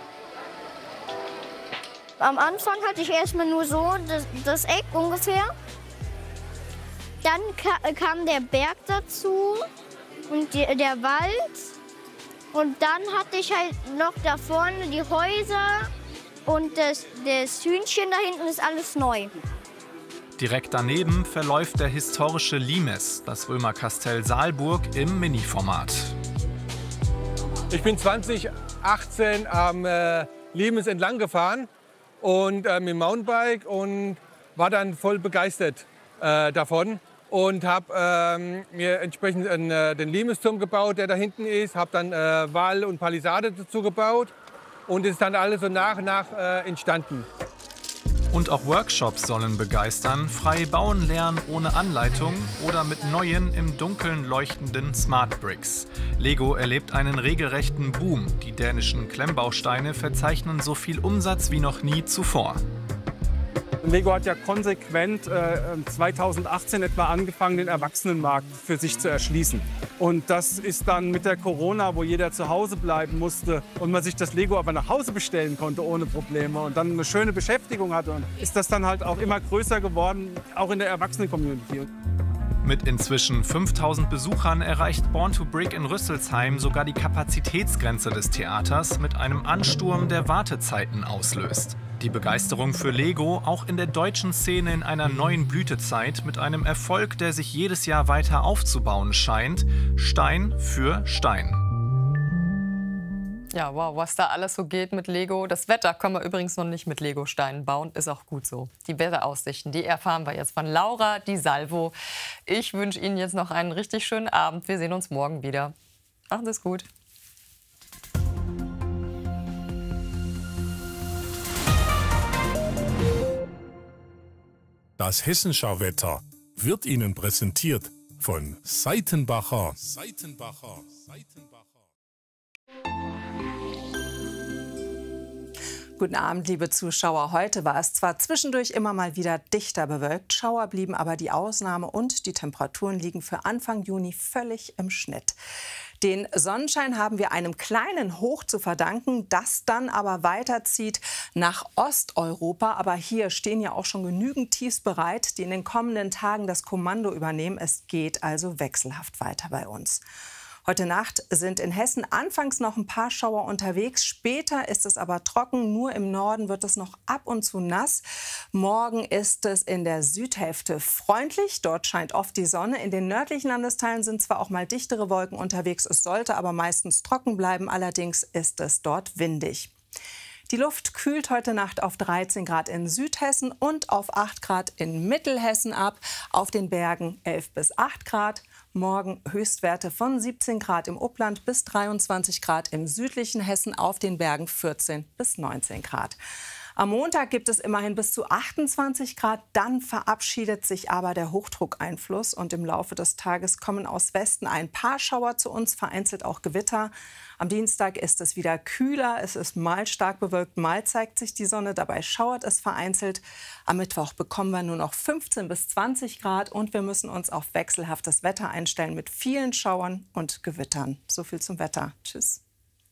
[SPEAKER 9] Am Anfang hatte ich erstmal nur so das Eck ungefähr. Dann kam der Berg dazu und der Wald. Und dann hatte ich halt noch da vorne die Häuser und das Hühnchen da hinten ist alles neu.
[SPEAKER 8] Direkt daneben verläuft der historische Limes, das Römerkastell Saalburg im Mini-Format.
[SPEAKER 27] Ich bin 2018 am Limes entlang gefahren und mit dem Mountainbike und war dann voll begeistert davon und habe mir entsprechend den Limesturm gebaut, der da hinten ist, habe dann Wall und Palisade dazu gebaut und es ist dann alles so nach und nach entstanden.
[SPEAKER 8] Und auch Workshops sollen begeistern, frei bauen lernen ohne Anleitung oder mit neuen, im Dunkeln leuchtenden Smart Bricks. Lego erlebt einen regelrechten Boom. Die dänischen Klemmbausteine verzeichnen so viel Umsatz wie noch nie zuvor.
[SPEAKER 4] Lego hat ja konsequent 2018 etwa angefangen, den Erwachsenenmarkt für sich zu erschließen. Und das ist dann mit der Corona, wo jeder zu Hause bleiben musste und man sich das Lego aber nach Hause bestellen konnte ohne Probleme und dann eine schöne Beschäftigung hatte, und ist das dann halt auch immer größer geworden, auch in der Erwachsenen-Community.
[SPEAKER 8] Mit inzwischen 5000 Besuchern erreicht Born to Brick in Rüsselsheim sogar die Kapazitätsgrenze des Theaters mit einem Ansturm, der Wartezeiten auslöst. Die Begeisterung für Lego auch in der deutschen Szene in einer neuen Blütezeit mit einem Erfolg, der sich jedes Jahr weiter aufzubauen scheint. Stein für Stein.
[SPEAKER 20] Ja, wow, was da alles so geht mit Lego. Das Wetter können wir übrigens noch nicht mit Lego-Steinen bauen, ist auch gut so. Die Wetteraussichten, die erfahren wir jetzt von Laura Di Salvo. Ich wünsche Ihnen jetzt noch einen richtig schönen Abend. Wir sehen uns morgen wieder. Machen Sie es gut.
[SPEAKER 5] Das Hessenschau-Wetter wird Ihnen präsentiert von Seitenbacher.
[SPEAKER 7] Guten Abend, liebe Zuschauer. Heute war es zwar zwischendurch immer mal wieder dichter bewölkt, Schauer blieben aber die Ausnahme und die Temperaturen liegen für Anfang Juni völlig im Schnitt. Den Sonnenschein haben wir einem kleinen Hoch zu verdanken, das dann aber weiterzieht nach Osteuropa. Aber hier stehen ja auch schon genügend Tiefs bereit, die in den kommenden Tagen das Kommando übernehmen. Es geht also wechselhaft weiter bei uns. Heute Nacht sind in Hessen anfangs noch ein paar Schauer unterwegs. Später ist es aber trocken. Nur im Norden wird es noch ab und zu nass. Morgen ist es in der Südhälfte freundlich. Dort scheint oft die Sonne. In den nördlichen Landesteilen sind zwar auch mal dichtere Wolken unterwegs. Es sollte aber meistens trocken bleiben. Allerdings ist es dort windig. Die Luft kühlt heute Nacht auf 13 Grad in Südhessen und auf 8 Grad in Mittelhessen ab. Auf den Bergen 11 bis 8 Grad. Morgen Höchstwerte von 17 Grad im Upland bis 23 Grad im südlichen Hessen, auf den Bergen 14 bis 19 Grad. Am Montag gibt es immerhin bis zu 28 Grad, dann verabschiedet sich aber der Hochdruckeinfluss und im Laufe des Tages kommen aus Westen ein paar Schauer zu uns, vereinzelt auch Gewitter. Am Dienstag ist es wieder kühler, es ist mal stark bewölkt, mal zeigt sich die Sonne, dabei schauert es vereinzelt. Am Mittwoch bekommen wir nur noch 15 bis 20 Grad und wir müssen uns auf wechselhaftes Wetter einstellen mit vielen Schauern und Gewittern. So viel zum Wetter. Tschüss.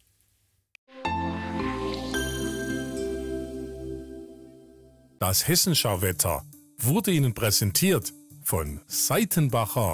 [SPEAKER 5] Das Hessenschau-Wetter wurde Ihnen präsentiert von Seitenbacher.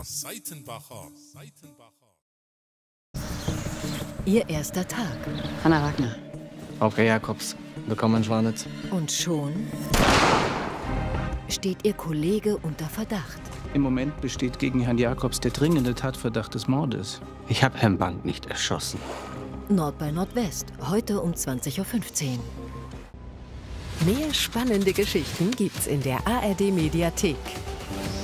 [SPEAKER 17] Ihr erster Tag.
[SPEAKER 18] Hanna Wagner, Frauke Jakobs, willkommen in Schwanitz.
[SPEAKER 17] Und schon steht Ihr Kollege unter Verdacht.
[SPEAKER 18] Im Moment besteht gegen Herrn Jakobs der dringende Tatverdacht des Mordes. Ich habe Herrn Bank nicht erschossen.
[SPEAKER 17] Nord bei Nordwest, heute um 20:15 Uhr. Mehr spannende Geschichten gibt's in der ARD Mediathek.